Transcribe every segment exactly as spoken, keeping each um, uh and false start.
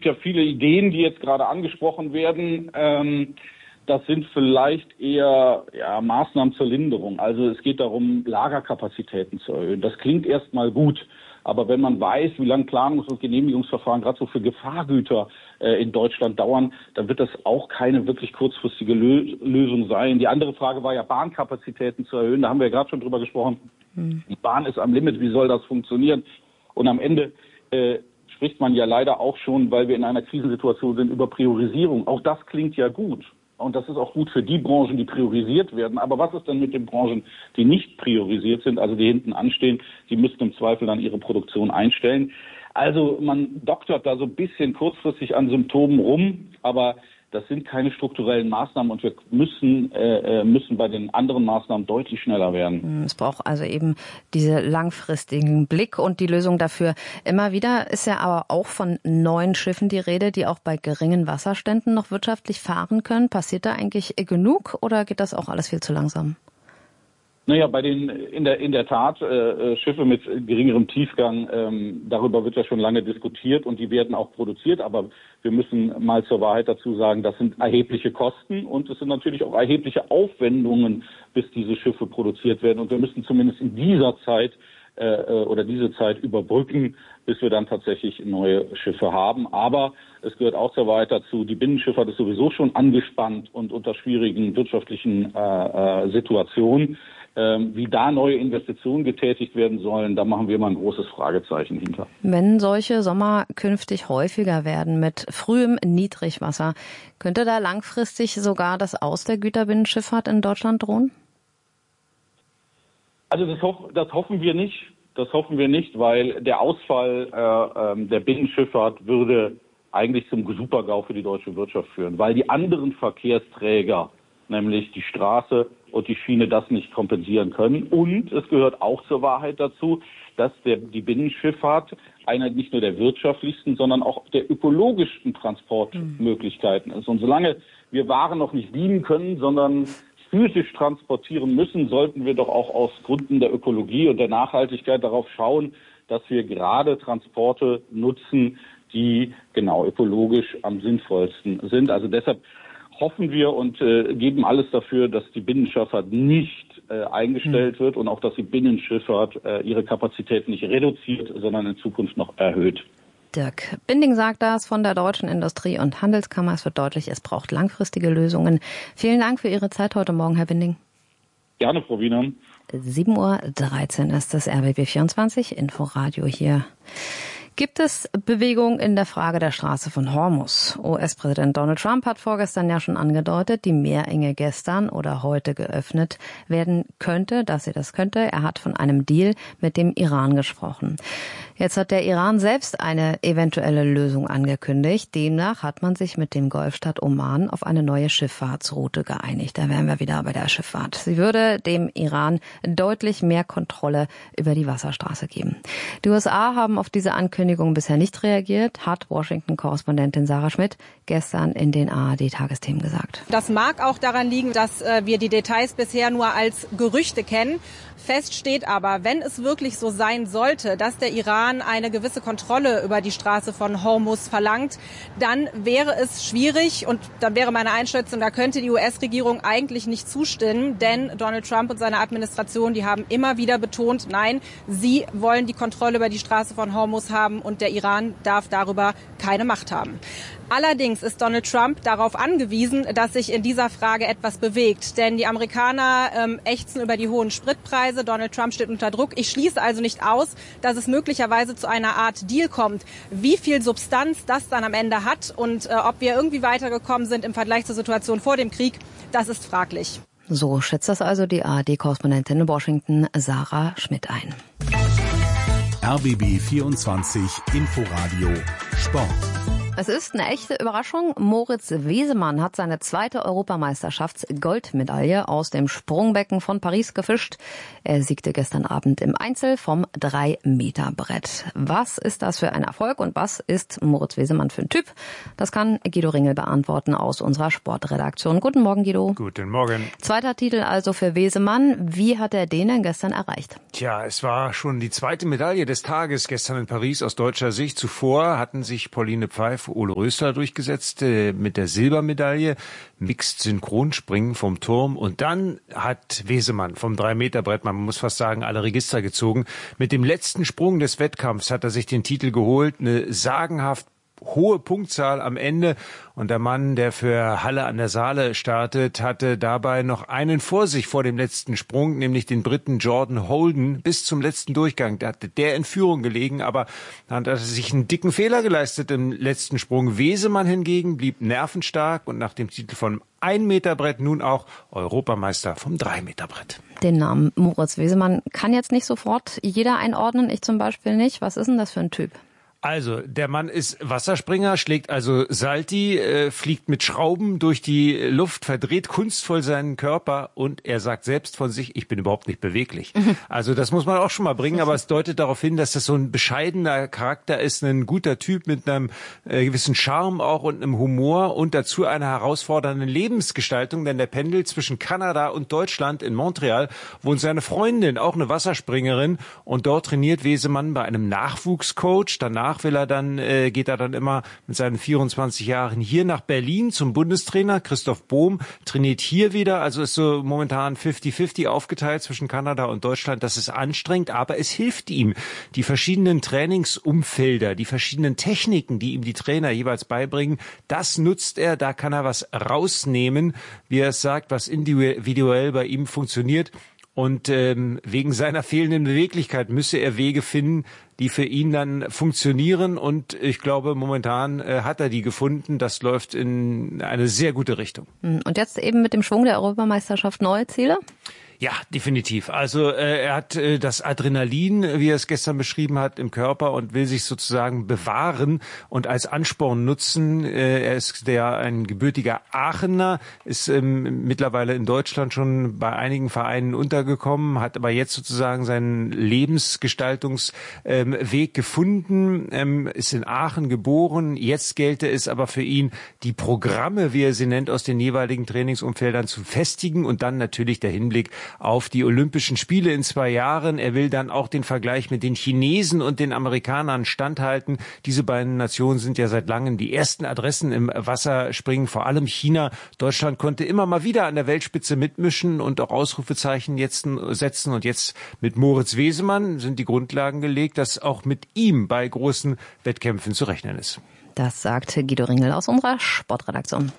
ja viele Ideen, die jetzt gerade angesprochen werden. Ähm, das sind vielleicht eher ja, Maßnahmen zur Linderung. Also es geht darum, Lagerkapazitäten zu erhöhen. Das klingt erstmal gut. Aber wenn man weiß, wie lange Planungs- und Genehmigungsverfahren gerade so für Gefahrgüter äh, in Deutschland dauern, dann wird das auch keine wirklich kurzfristige Lö- Lösung sein. Die andere Frage war ja, Bahnkapazitäten zu erhöhen. Da haben wir ja gerade schon drüber gesprochen. Hm. Die Bahn ist am Limit. Wie soll das funktionieren? Und am Ende äh, spricht man ja leider auch schon, weil wir in einer Krisensituation sind, über Priorisierung. Auch das klingt ja gut. Und das ist auch gut für die Branchen, die priorisiert werden. Aber was ist denn mit den Branchen, die nicht priorisiert sind, also die hinten anstehen? Die müssten im Zweifel dann ihre Produktion einstellen. Also man doktert da so ein bisschen kurzfristig an Symptomen rum, aber das sind keine strukturellen Maßnahmen und wir müssen, äh, müssen bei den anderen Maßnahmen deutlich schneller werden. Es braucht also eben diese langfristigen Blick und die Lösung dafür. Immer wieder ist ja aber auch von neuen Schiffen die Rede, die auch bei geringen Wasserständen noch wirtschaftlich fahren können. Passiert da eigentlich genug oder geht das auch alles viel zu langsam? Naja, bei den in der in der Tat äh, Schiffe mit geringerem Tiefgang, ähm, darüber wird ja schon lange diskutiert und die werden auch produziert, aber wir müssen mal zur Wahrheit dazu sagen, das sind erhebliche Kosten und es sind natürlich auch erhebliche Aufwendungen, bis diese Schiffe produziert werden und wir müssen zumindest in dieser Zeit äh, oder diese Zeit überbrücken, bis wir dann tatsächlich neue Schiffe haben. Aber es gehört auch zur Wahrheit dazu, die Binnenschifffahrt ist sowieso schon angespannt und unter schwierigen wirtschaftlichen äh, äh, Situationen. Wie da neue Investitionen getätigt werden sollen, da machen wir mal ein großes Fragezeichen hinter. Wenn solche Sommer künftig häufiger werden mit frühem Niedrigwasser, könnte da langfristig sogar das Aus der Güterbinnenschifffahrt in Deutschland drohen? Also das, ho- das hoffen wir nicht. Das hoffen wir nicht, weil der Ausfall äh, der Binnenschifffahrt würde eigentlich zum Super-GAU für die deutsche Wirtschaft führen, weil die anderen Verkehrsträger, nämlich die Straße und die Schiene, das nicht kompensieren können. Und es gehört auch zur Wahrheit dazu, dass der, die Binnenschifffahrt einer nicht nur der wirtschaftlichsten, sondern auch der ökologischsten Transportmöglichkeiten ist. Und solange wir Waren noch nicht beamen können, sondern physisch transportieren müssen, sollten wir doch auch aus Gründen der Ökologie und der Nachhaltigkeit darauf schauen, dass wir gerade Transporte nutzen, die genau ökologisch am sinnvollsten sind. Also deshalb hoffen wir und äh, geben alles dafür, dass die Binnenschifffahrt nicht äh, eingestellt wird und auch, dass die Binnenschifffahrt äh, ihre Kapazität nicht reduziert, sondern in Zukunft noch erhöht. Dirk Binding sagt das von der Deutschen Industrie- und Handelskammer. Es wird deutlich, es braucht langfristige Lösungen. Vielen Dank für Ihre Zeit heute Morgen, Herr Binding. Gerne, Frau Wiener. sieben Uhr dreizehn ist das R B B vierundzwanzig Inforadio hier. Gibt es Bewegung in der Frage der Straße von Hormuz? U S-Präsident Donald Trump hat vorgestern ja schon angedeutet, die Meerenge gestern oder heute geöffnet werden könnte, dass sie das könnte. Er hat von einem Deal mit dem Iran gesprochen. Jetzt hat der Iran selbst eine eventuelle Lösung angekündigt. Demnach hat man sich mit dem Golfstaat Oman auf eine neue Schifffahrtsroute geeinigt. Da wären wir wieder bei der Schifffahrt. Sie würde dem Iran deutlich mehr Kontrolle über die Wasserstraße geben. Die U S A haben auf diese Ankündigung bisher nicht reagiert, hat Washington-Korrespondentin Sarah Schmidt gestern in den A R D-Tagesthemen gesagt. Das mag auch daran liegen, dass äh, wir die Details bisher nur als Gerüchte kennen. Fest steht aber, wenn es wirklich so sein sollte, dass der Iran eine gewisse Kontrolle über die Straße von Hormuz verlangt, dann wäre es schwierig und dann wäre meine Einschätzung, da könnte die U S-Regierung eigentlich nicht zustimmen, denn Donald Trump und seine Administration, die haben immer wieder betont, nein, sie wollen die Kontrolle über die Straße von Hormuz haben und der Iran darf darüber keine Macht haben. Allerdings ist Donald Trump darauf angewiesen, dass sich in dieser Frage etwas bewegt. Denn die Amerikaner ähm, ächzen über die hohen Spritpreise. Donald Trump steht unter Druck. Ich schließe also nicht aus, dass es möglicherweise zu einer Art Deal kommt. Wie viel Substanz das dann am Ende hat und äh, ob wir irgendwie weitergekommen sind im Vergleich zur Situation vor dem Krieg, das ist fraglich. So schätzt das also die A R D-Korrespondentin in Washington, Sarah Schmidt, ein. R B B vierundzwanzig Inforadio Sport. Es ist eine echte Überraschung. Moritz Wesemann hat seine zweite Europameisterschafts-Goldmedaille aus dem Sprungbecken von Paris gefischt. Er siegte gestern Abend im Einzel vom drei Meter Brett. Was ist das für ein Erfolg und was ist Moritz Wesemann für ein Typ? Das kann Guido Ringel beantworten aus unserer Sportredaktion. Guten Morgen, Guido. Guten Morgen. Zweiter Titel also für Wesemann. Wie hat er den denn gestern erreicht? Tja, es war schon die zweite Medaille des Tages gestern in Paris aus deutscher Sicht. Zuvor hatten sich Pauline Pfeiffer Golf Ole Rösler durchgesetzt äh, mit der Silbermedaille. Mixed Synchronspringen vom Turm. Und dann hat Wesemann vom drei Meter Brett, man muss fast sagen, alle Register gezogen. Mit dem letzten Sprung des Wettkampfs hat er sich den Titel geholt. Eine sagenhaft hohe Punktzahl am Ende. Und der Mann, der für Halle an der Saale startet, hatte dabei noch einen vor sich vor dem letzten Sprung, nämlich den Briten Jordan Holden bis zum letzten Durchgang. Da hatte der in Führung gelegen, aber dann hat er sich einen dicken Fehler geleistet im letzten Sprung. Wesemann hingegen blieb nervenstark und nach dem Titel vom ein Meter Brett nun auch Europameister vom drei Meter Brett. Den Namen Moritz Wesemann kann jetzt nicht sofort jeder einordnen, ich zum Beispiel nicht. Was ist denn das für ein Typ? Also, der Mann ist Wasserspringer, schlägt also Salti, äh, fliegt mit Schrauben durch die Luft, verdreht kunstvoll seinen Körper und er sagt selbst von sich, ich bin überhaupt nicht beweglich. Also das muss man auch schon mal bringen, aber es deutet darauf hin, dass das so ein bescheidener Charakter ist, ein guter Typ mit einem äh, gewissen Charme auch und einem Humor und dazu einer herausfordernden Lebensgestaltung, denn der pendelt zwischen Kanada und Deutschland. In Montreal wohnt seine Freundin, auch eine Wasserspringerin, und dort trainiert Wesemann bei einem Nachwuchscoach. Danach will er dann, äh, geht er dann immer mit seinen vierundzwanzig Jahren hier nach Berlin zum Bundestrainer. Christoph Bohm trainiert hier wieder, also ist so momentan fünfzig fünfzig aufgeteilt zwischen Kanada und Deutschland. Das ist anstrengend, aber es hilft ihm. Die verschiedenen Trainingsumfelder, die verschiedenen Techniken, die ihm die Trainer jeweils beibringen, das nutzt er, da kann er was rausnehmen, wie er es sagt, was individuell bei ihm funktioniert. Und ähm, wegen seiner fehlenden Beweglichkeit müsse er Wege finden, die für ihn dann funktionieren. Und ich glaube, momentan äh, hat er die gefunden. Das läuft in eine sehr gute Richtung. Und jetzt eben mit dem Schwung der Europameisterschaft neue Ziele? Ja, definitiv. Also äh, er hat äh, das Adrenalin, wie er es gestern beschrieben hat, im Körper und will sich sozusagen bewahren und als Ansporn nutzen. Äh, er ist der ein gebürtiger Aachener, ist ähm, mittlerweile in Deutschland schon bei einigen Vereinen untergekommen, hat aber jetzt sozusagen seinen Lebensgestaltungsweg ähm, gefunden, ähm, ist in Aachen geboren. Jetzt gelte es aber für ihn, die Programme, wie er sie nennt, aus den jeweiligen Trainingsumfeldern zu festigen und dann natürlich der Hinblick auf die Olympischen Spiele in zwei Jahren. Er will dann auch den Vergleich mit den Chinesen und den Amerikanern standhalten. Diese beiden Nationen sind ja seit langem die ersten Adressen im Wasserspringen, vor allem China. Deutschland konnte immer mal wieder an der Weltspitze mitmischen und auch Ausrufezeichen jetzt setzen. Und jetzt mit Moritz Wesemann sind die Grundlagen gelegt, dass auch mit ihm bei großen Wettkämpfen zu rechnen ist. Das sagt Guido Ringel aus unserer Sportredaktion.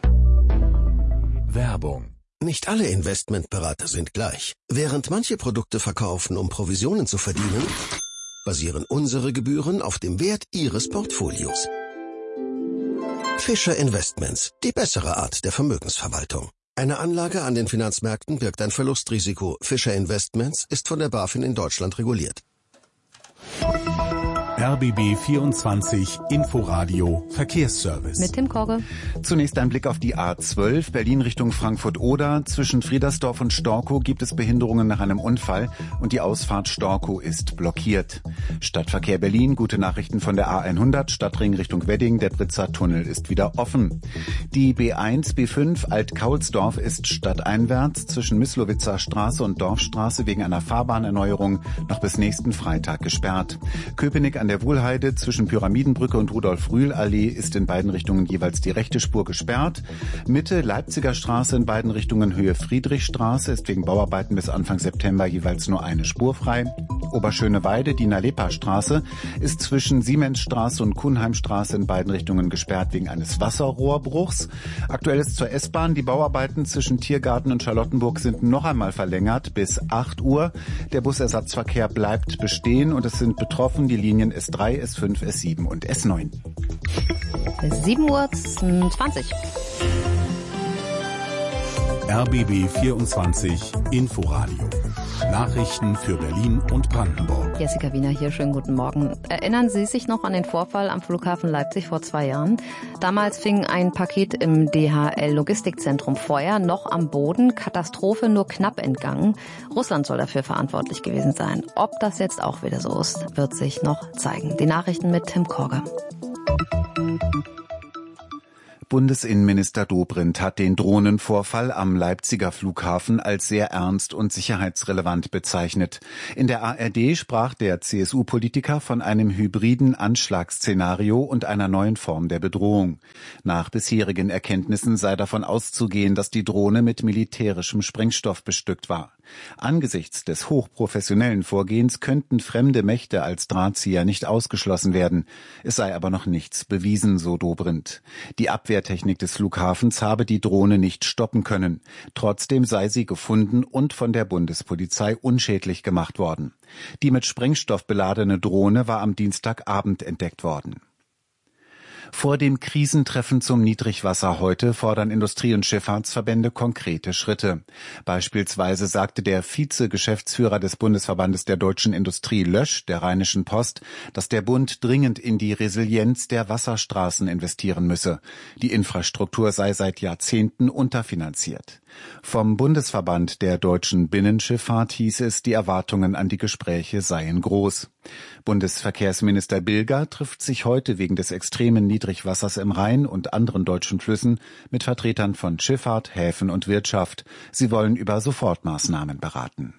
Werbung. Nicht alle Investmentberater sind gleich. Während manche Produkte verkaufen, um Provisionen zu verdienen, basieren unsere Gebühren auf dem Wert Ihres Portfolios. Fischer Investments, die bessere Art der Vermögensverwaltung. Eine Anlage an den Finanzmärkten birgt ein Verlustrisiko. Fischer Investments ist von der BaFin in Deutschland reguliert. R B B vierundzwanzig Inforadio Verkehrsservice. Mit Tim Korge. Zunächst ein Blick auf die A zwölf, Berlin Richtung Frankfurt-Oder. Zwischen Friedersdorf und Storkow gibt es Behinderungen nach einem Unfall und die Ausfahrt Storkow ist blockiert. Stadtverkehr Berlin, gute Nachrichten von der A hundert, Stadtring Richtung Wedding, der Britzer Tunnel ist wieder offen. Die B eins, B fünf Alt-Kaulsdorf ist stadteinwärts zwischen Mislowitzer Straße und Dorfstraße wegen einer Fahrbahnerneuerung noch bis nächsten Freitag gesperrt. Köpenick an der Wohlheide zwischen Pyramidenbrücke und Rudolf-Rühl-Allee ist in beiden Richtungen jeweils die rechte Spur gesperrt. Mitte Leipziger Straße in beiden Richtungen Höhe Friedrichstraße ist wegen Bauarbeiten bis Anfang September jeweils nur eine Spur frei. Oberschöneweide, die Nalepa-Straße ist zwischen Siemensstraße und Kuhnheimstraße in beiden Richtungen gesperrt wegen eines Wasserrohrbruchs. Aktuell ist zur S-Bahn. Die Bauarbeiten zwischen Tiergarten und Charlottenburg sind noch einmal verlängert bis acht Uhr. Der Busersatzverkehr bleibt bestehen und es sind betroffen die Linien S drei, S fünf, S sieben und S neun. sieben Uhr zwanzig. R B B vierundzwanzig Inforadio. Nachrichten für Berlin und Brandenburg. Jessica Wiener hier, schönen guten Morgen. Erinnern Sie sich noch an den Vorfall am Flughafen Leipzig vor zwei Jahren? Damals fing ein Paket im D H L-Logistikzentrum Feuer, noch am Boden, Katastrophe nur knapp entgangen. Russland soll dafür verantwortlich gewesen sein. Ob das jetzt auch wieder so ist, wird sich noch zeigen. Die Nachrichten mit Tim Korge. Bundesinnenminister Dobrindt hat den Drohnenvorfall am Leipziger Flughafen als sehr ernst und sicherheitsrelevant bezeichnet. In der A R D sprach der C S U-Politiker von einem hybriden Anschlagsszenario und einer neuen Form der Bedrohung. Nach bisherigen Erkenntnissen sei davon auszugehen, dass die Drohne mit militärischem Sprengstoff bestückt war. Angesichts des hochprofessionellen Vorgehens könnten fremde Mächte als Drahtzieher nicht ausgeschlossen werden. Es sei aber noch nichts bewiesen, so Dobrindt. Die Abwehrtechnik des Flughafens habe die Drohne nicht stoppen können. Trotzdem sei sie gefunden und von der Bundespolizei unschädlich gemacht worden. Die mit Sprengstoff beladene Drohne war am Dienstagabend entdeckt worden. Vor dem Krisentreffen zum Niedrigwasser heute fordern Industrie- und Schifffahrtsverbände konkrete Schritte. Beispielsweise sagte der Vize-Geschäftsführer des Bundesverbandes der deutschen Industrie Lösch der Rheinischen Post, dass der Bund dringend in die Resilienz der Wasserstraßen investieren müsse. Die Infrastruktur sei seit Jahrzehnten unterfinanziert. Vom Bundesverband der deutschen Binnenschifffahrt hieß es, die Erwartungen an die Gespräche seien groß. Bundesverkehrsminister Bilger trifft sich heute wegen des extremen Niedrigwassers im Rhein und anderen deutschen Flüssen mit Vertretern von Schifffahrt, Häfen und Wirtschaft. Sie wollen über Sofortmaßnahmen beraten.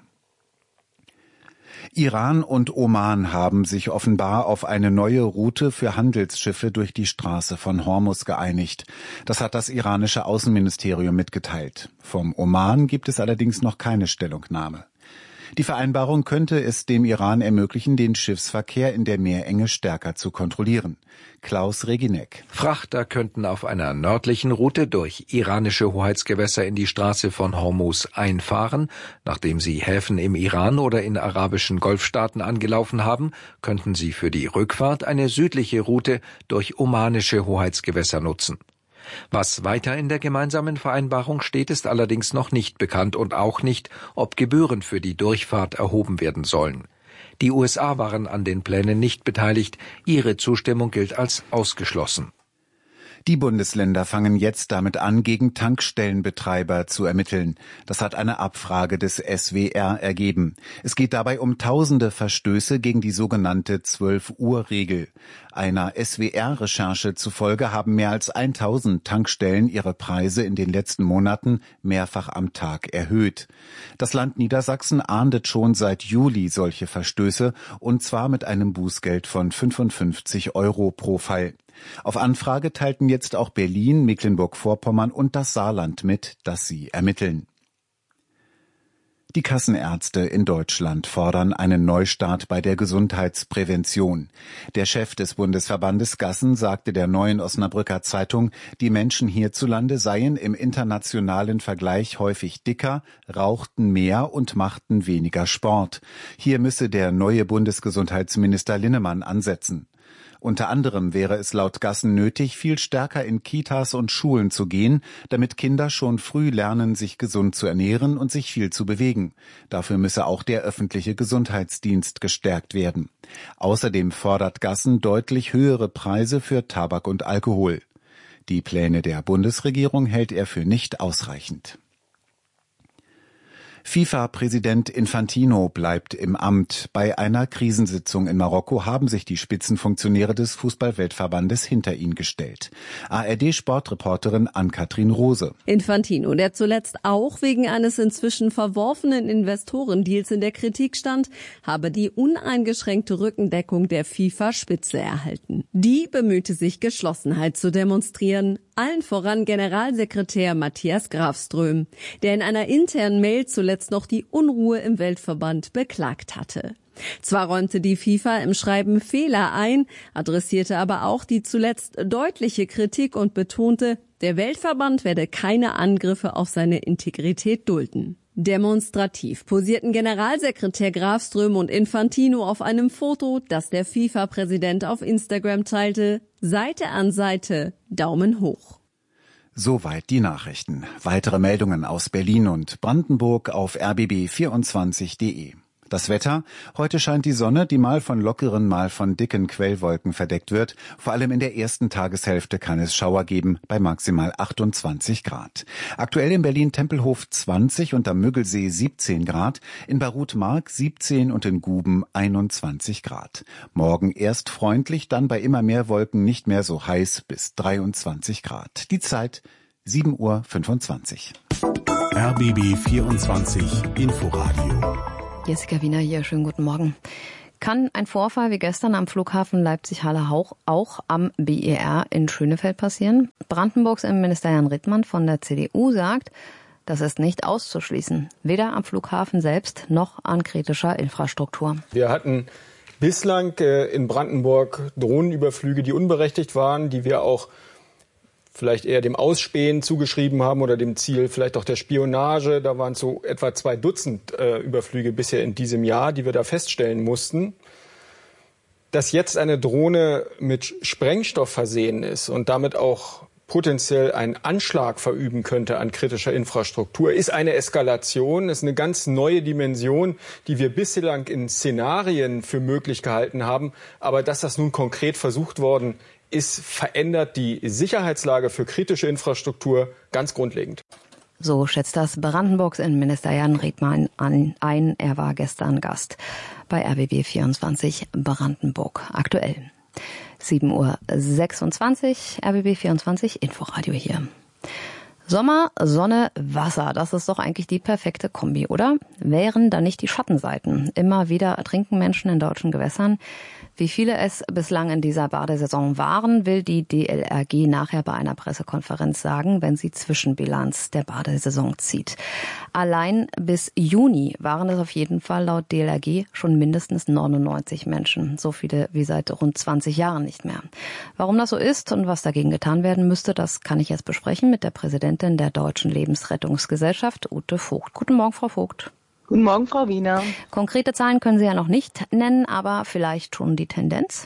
Iran und Oman haben sich offenbar auf eine neue Route für Handelsschiffe durch die Straße von Hormuz geeinigt. Das hat das iranische Außenministerium mitgeteilt. Vom Oman gibt es allerdings noch keine Stellungnahme. Die Vereinbarung könnte es dem Iran ermöglichen, den Schiffsverkehr in der Meerenge stärker zu kontrollieren. Klaus Regineck. Frachter könnten auf einer nördlichen Route durch iranische Hoheitsgewässer in die Straße von Hormuz einfahren. Nachdem sie Häfen im Iran oder in arabischen Golfstaaten angelaufen haben, könnten sie für die Rückfahrt eine südliche Route durch omanische Hoheitsgewässer nutzen. Was weiter in der gemeinsamen Vereinbarung steht, ist allerdings noch nicht bekannt und auch nicht, ob Gebühren für die Durchfahrt erhoben werden sollen. Die U S A waren an den Plänen nicht beteiligt, ihre Zustimmung gilt als ausgeschlossen. Die Bundesländer fangen jetzt damit an, gegen Tankstellenbetreiber zu ermitteln. Das hat eine Abfrage des S W R ergeben. Es geht dabei um tausende Verstöße gegen die sogenannte zwölf-Uhr-Regel. Einer S W R-Recherche zufolge haben mehr als tausend Tankstellen ihre Preise in den letzten Monaten mehrfach am Tag erhöht. Das Land Niedersachsen ahndet schon seit Juli solche Verstöße, und zwar mit einem Bußgeld von fünfundfünfzig Euro pro Fall. Auf Anfrage teilten jetzt auch Berlin, Mecklenburg-Vorpommern und das Saarland mit, dass sie ermitteln. Die Kassenärzte in Deutschland fordern einen Neustart bei der Gesundheitsprävention. Der Chef des Bundesverbandes Gassen sagte der Neuen Osnabrücker Zeitung, die Menschen hierzulande seien im internationalen Vergleich häufig dicker, rauchten mehr und machten weniger Sport. Hier müsse der neue Bundesgesundheitsminister Linnemann ansetzen. Unter anderem wäre es laut Gassen nötig, viel stärker in Kitas und Schulen zu gehen, damit Kinder schon früh lernen, sich gesund zu ernähren und sich viel zu bewegen. Dafür müsse auch der öffentliche Gesundheitsdienst gestärkt werden. Außerdem fordert Gassen deutlich höhere Preise für Tabak und Alkohol. Die Pläne der Bundesregierung hält er für nicht ausreichend. FIFA-Präsident Infantino bleibt im Amt. Bei einer Krisensitzung in Marokko haben sich die Spitzenfunktionäre des Fußball-Weltverbandes hinter ihn gestellt. A R D-Sportreporterin Ann-Kathrin Rose. Infantino, der zuletzt auch wegen eines inzwischen verworfenen Investorendeals in der Kritik stand, habe die uneingeschränkte Rückendeckung der FIFA-Spitze erhalten. Die bemühte sich, Geschlossenheit zu demonstrieren. Allen voran Generalsekretär Matthias Grafström, der in einer internen Mail zuletzt noch die Unruhe im Weltverband beklagt hatte. Zwar räumte die FIFA im Schreiben Fehler ein, adressierte aber auch die zuletzt deutliche Kritik und betonte, der Weltverband werde keine Angriffe auf seine Integrität dulden. Demonstrativ posierten Generalsekretär Grafström und Infantino auf einem Foto, das der FIFA-Präsident auf Instagram teilte. Seite an Seite, Daumen hoch. Soweit die Nachrichten. Weitere Meldungen aus Berlin und Brandenburg auf r b b vierundzwanzig punkt d e. Das Wetter? Heute scheint die Sonne, die mal von lockeren, mal von dicken Quellwolken verdeckt wird. Vor allem in der ersten Tageshälfte kann es Schauer geben, bei maximal achtundzwanzig Grad. Aktuell in Berlin-Tempelhof zwanzig und am Müggelsee siebzehn Grad, in Barut-Mark siebzehn und in Guben einundzwanzig Grad. Morgen erst freundlich, dann bei immer mehr Wolken nicht mehr so heiß bis dreiundzwanzig Grad. Die Zeit sieben Uhr fünfundzwanzig. R B B vierundzwanzig Inforadio. Jessica Wiener hier, schönen guten Morgen. Kann ein Vorfall wie gestern am Flughafen Leipzig-Halle auch am B E R in Schönefeld passieren? Brandenburgs Innenminister Jan Rittmann von der C D U sagt, das ist nicht auszuschließen, weder am Flughafen selbst noch an kritischer Infrastruktur. Wir hatten bislang in Brandenburg Drohnenüberflüge, die unberechtigt waren, die wir auch vielleicht eher dem Ausspähen zugeschrieben haben oder dem Ziel vielleicht auch der Spionage. Da waren es so etwa zwei Dutzend äh, Überflüge bisher in diesem Jahr, die wir da feststellen mussten. Dass jetzt eine Drohne mit Sprengstoff versehen ist und damit auch potenziell einen Anschlag verüben könnte an kritischer Infrastruktur, ist eine Eskalation, ist eine ganz neue Dimension, die wir bislang in Szenarien für möglich gehalten haben. Aber dass das nun konkret versucht worden ist, verändert die Sicherheitslage für kritische Infrastruktur ganz grundlegend. So schätzt das Brandenburgs Innenminister Jan Rittmann ein. Er war gestern Gast bei R B B vierundzwanzig Brandenburg aktuell. sieben Uhr sechsundzwanzig, R B B vierundzwanzig Inforadio hier. Sommer, Sonne, Wasser, das ist doch eigentlich die perfekte Kombi, oder? Wären da nicht die Schattenseiten? Immer wieder ertrinken Menschen in deutschen Gewässern. Wie viele es bislang in dieser Badesaison waren, will die D L R G nachher bei einer Pressekonferenz sagen, wenn sie Zwischenbilanz der Badesaison zieht. Allein bis Juni waren es auf jeden Fall laut D L R G schon mindestens neunundneunzig Menschen. So viele wie seit rund zwanzig Jahren nicht mehr. Warum das so ist und was dagegen getan werden müsste, das kann ich jetzt besprechen mit der Präsidentin der Deutschen Lebensrettungsgesellschaft, Ute Vogt. Guten Morgen, Frau Vogt. Guten Morgen, Frau Wiener. Konkrete Zahlen können Sie ja noch nicht nennen, aber vielleicht schon die Tendenz?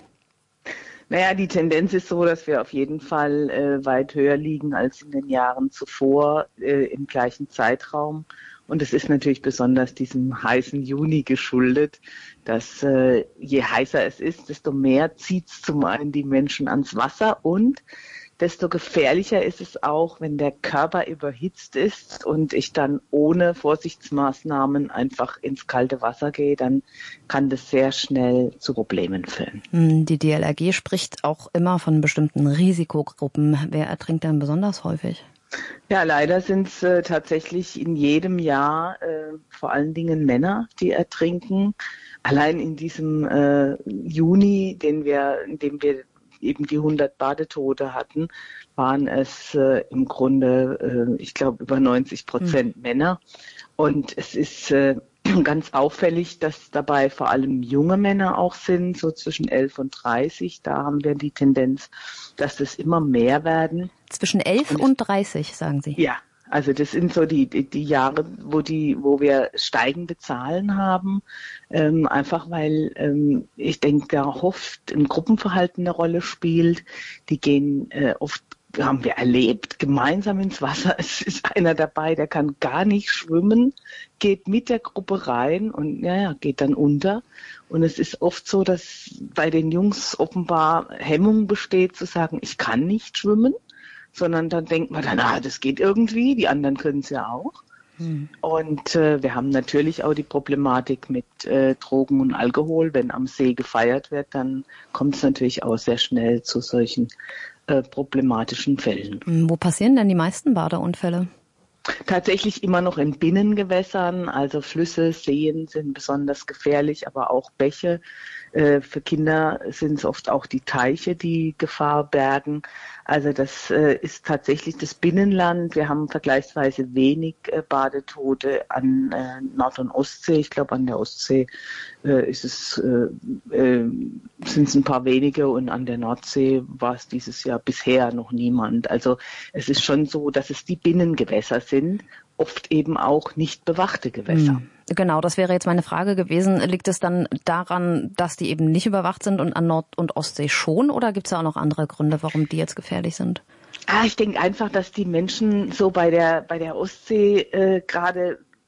Naja, die Tendenz ist so, dass wir auf jeden Fall äh, weit höher liegen als in den Jahren zuvor äh, im gleichen Zeitraum. Und es ist natürlich besonders diesem heißen Juni geschuldet, dass äh, je heißer es ist, desto mehr zieht es zum einen die Menschen ans Wasser und desto gefährlicher ist es auch, wenn der Körper überhitzt ist und ich dann ohne Vorsichtsmaßnahmen einfach ins kalte Wasser gehe, dann kann das sehr schnell zu Problemen führen. Die D L R G spricht auch immer von bestimmten Risikogruppen. Wer ertrinkt denn besonders häufig? Ja, leider sind es äh, tatsächlich in jedem Jahr äh, vor allen Dingen Männer, die ertrinken. Allein in diesem äh, Juni, den wir, in dem wir eben die hundert Badetote hatten, waren es äh, im Grunde, äh, ich glaube, über neunzig Prozent mhm. Männer. Und es ist äh, ganz auffällig, dass dabei vor allem junge Männer auch sind, so zwischen elf und dreißig. Da haben wir die Tendenz, dass es immer mehr werden. Zwischen elf und, und dreißig, sagen Sie? Ja. Also das sind so die, die, die Jahre, wo die, wo wir steigende Zahlen haben, ähm, einfach weil ähm, ich denke, da oft ein Gruppenverhalten eine Rolle spielt. Die gehen äh, oft, haben wir erlebt, gemeinsam ins Wasser. Es ist einer dabei, der kann gar nicht schwimmen, geht mit der Gruppe rein und ja, ja, geht dann unter. Und es ist oft so, dass bei den Jungs offenbar Hemmung besteht, zu sagen, ich kann nicht schwimmen. Sondern dann denkt man dann, ah, das geht irgendwie, die anderen können es ja auch. Hm. Und äh, wir haben natürlich auch die Problematik mit äh, Drogen und Alkohol. Wenn am See gefeiert wird, dann kommt es natürlich auch sehr schnell zu solchen äh, problematischen Fällen. Wo passieren denn die meisten Badeunfälle? Tatsächlich immer noch in Binnengewässern, also Flüsse, Seen sind besonders gefährlich, aber auch Bäche. Äh, für Kinder sind es oft auch die Teiche, die Gefahr bergen. Also das äh, ist tatsächlich das Binnenland. Wir haben vergleichsweise wenig äh, Badetote an äh, Nord- und Ostsee. Ich glaube, an der Ostsee äh, ist es, äh, äh, sind es ein paar wenige und an der Nordsee war es dieses Jahr bisher noch niemand. Also es ist schon so, dass es die Binnengewässer sind, oft eben auch nicht bewachte Gewässer. Hm. Genau, das wäre jetzt meine Frage gewesen. Liegt es dann daran, dass die eben nicht überwacht sind und an Nord- und Ostsee schon? Oder gibt es da auch noch andere Gründe, warum die jetzt gefährlich sind? Ah, ich denke einfach, dass die Menschen so bei der bei der Ostsee äh, gerade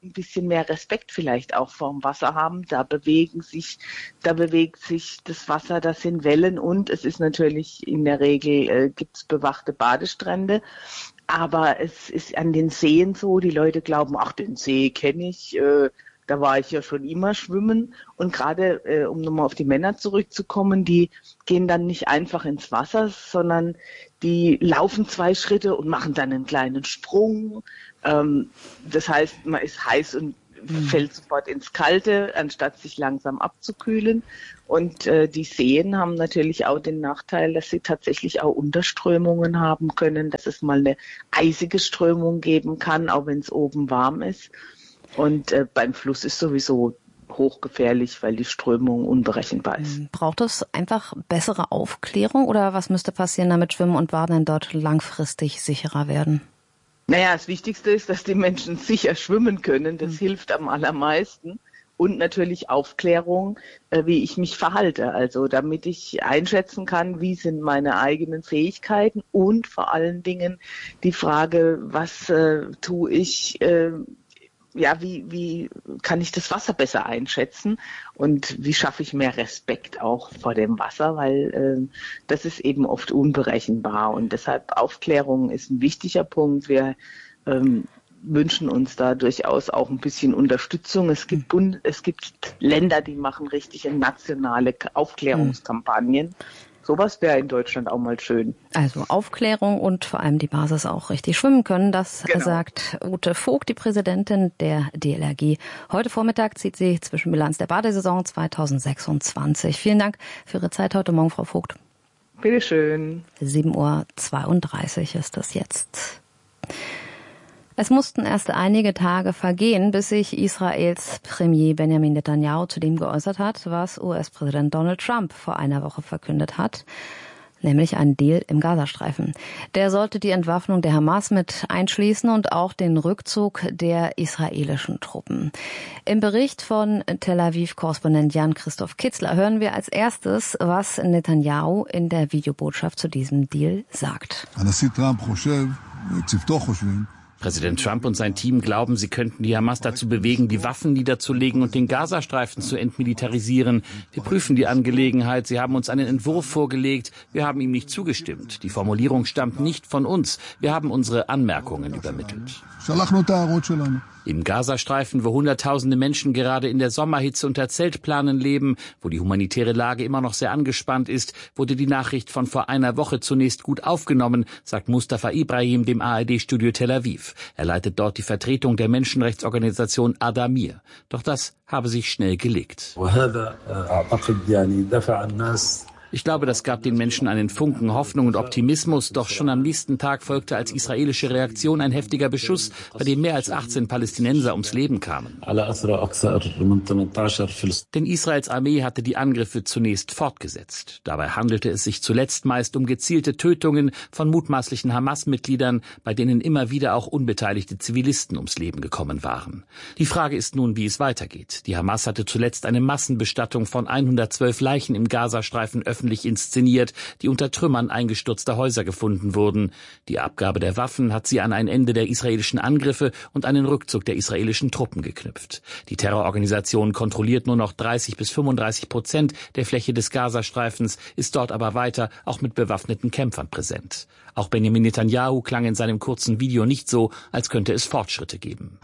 ein bisschen mehr Respekt vielleicht auch vorm Wasser haben. Da bewegen sich, da bewegt sich das Wasser, das sind Wellen und es ist natürlich in der Regel, äh, gibt es bewachte Badestrände. Aber es ist an den Seen so, die Leute glauben, ach, den See kenne ich, äh, da war ich ja schon immer schwimmen. Und gerade, äh, um nochmal auf die Männer zurückzukommen, die gehen dann nicht einfach ins Wasser, sondern die laufen zwei Schritte und machen dann einen kleinen Sprung. Ähm, das heißt, man ist heiß und fällt sofort ins Kalte, anstatt sich langsam abzukühlen. Und äh, die Seen haben natürlich auch den Nachteil, dass sie tatsächlich auch Unterströmungen haben können, dass es mal eine eisige Strömung geben kann, auch wenn es oben warm ist. Und äh, beim Fluss ist sowieso hochgefährlich, weil die Strömung unberechenbar ist. Braucht es einfach bessere Aufklärung oder was müsste passieren, damit Schwimmen und Baden dort langfristig sicherer werden? Naja, das Wichtigste ist, dass die Menschen sicher schwimmen können. Das mhm. hilft am allermeisten. Und natürlich Aufklärung, äh, wie ich mich verhalte. Also damit ich einschätzen kann, wie sind meine eigenen Fähigkeiten und vor allen Dingen die Frage, was äh, tue ich, äh, ja, wie, wie kann ich das Wasser besser einschätzen und wie schaffe ich mehr Respekt auch vor dem Wasser, weil äh, das ist eben oft unberechenbar und deshalb Aufklärung ist ein wichtiger Punkt. Wir ähm, wünschen uns da durchaus auch ein bisschen Unterstützung. Es gibt Bund, es gibt Länder, die machen richtige nationale Aufklärungskampagnen. Sowas wäre in Deutschland auch mal schön. Also Aufklärung und vor allem die Basis auch richtig schwimmen können. Das genau. sagt Ute Vogt, die Präsidentin der D L R G. Heute Vormittag zieht sie Zwischenbilanz der Badesaison zweitausendsechsundzwanzig. Vielen Dank für Ihre Zeit heute Morgen, Frau Vogt. Bitteschön. sieben Uhr zweiunddreißig ist das jetzt. Es mussten erst einige Tage vergehen, bis sich Israels Premier Benjamin Netanyahu zu dem geäußert hat, was U S-Präsident Donald Trump vor einer Woche verkündet hat, nämlich einen Deal im Gazastreifen. Der sollte die Entwaffnung der Hamas mit einschließen und auch den Rückzug der israelischen Truppen. Im Bericht von Tel Aviv-Korrespondent Jan-Christoph Kitzler hören wir als erstes, was Netanyahu in der Videobotschaft zu diesem Deal sagt. Präsident Trump und sein Team glauben, sie könnten die Hamas dazu bewegen, die Waffen niederzulegen und den Gazastreifen zu entmilitarisieren. Wir prüfen die Angelegenheit. Sie haben uns einen Entwurf vorgelegt. Wir haben ihm nicht zugestimmt. Die Formulierung stammt nicht von uns. Wir haben unsere Anmerkungen übermittelt. Im Gazastreifen, wo Hunderttausende Menschen gerade in der Sommerhitze unter Zeltplanen leben, wo die humanitäre Lage immer noch sehr angespannt ist, wurde die Nachricht von vor einer Woche zunächst gut aufgenommen, sagt Mustafa Ibrahim dem A R D-Studio Tel Aviv. Er leitet dort die Vertretung der Menschenrechtsorganisation Adamir. Doch das habe sich schnell gelegt. Ich glaube, das gab den Menschen einen Funken Hoffnung und Optimismus. Doch schon am nächsten Tag folgte als israelische Reaktion ein heftiger Beschuss, bei dem mehr als achtzehn Palästinenser ums Leben kamen. Denn Israels Armee hatte die Angriffe zunächst fortgesetzt. Dabei handelte es sich zuletzt meist um gezielte Tötungen von mutmaßlichen Hamas-Mitgliedern, bei denen immer wieder auch unbeteiligte Zivilisten ums Leben gekommen waren. Die Frage ist nun, wie es weitergeht. Die Hamas hatte zuletzt eine Massenbestattung von hundertzwölf Leichen im Gazastreifen öffentlich inszeniert, die unter Trümmern eingestürzter Häuser gefunden wurden. Die Abgabe der Waffen hat sie an ein Ende der israelischen Angriffe und einen Rückzug der israelischen Truppen geknüpft. Die Terrororganisation kontrolliert nur noch dreißig bis fünfunddreißig Prozent der Fläche des Gazastreifens, ist dort aber weiter auch mit bewaffneten Kämpfern präsent. Auch Benjamin Netanyahu klang in seinem kurzen Video nicht so, als könnte es Fortschritte geben.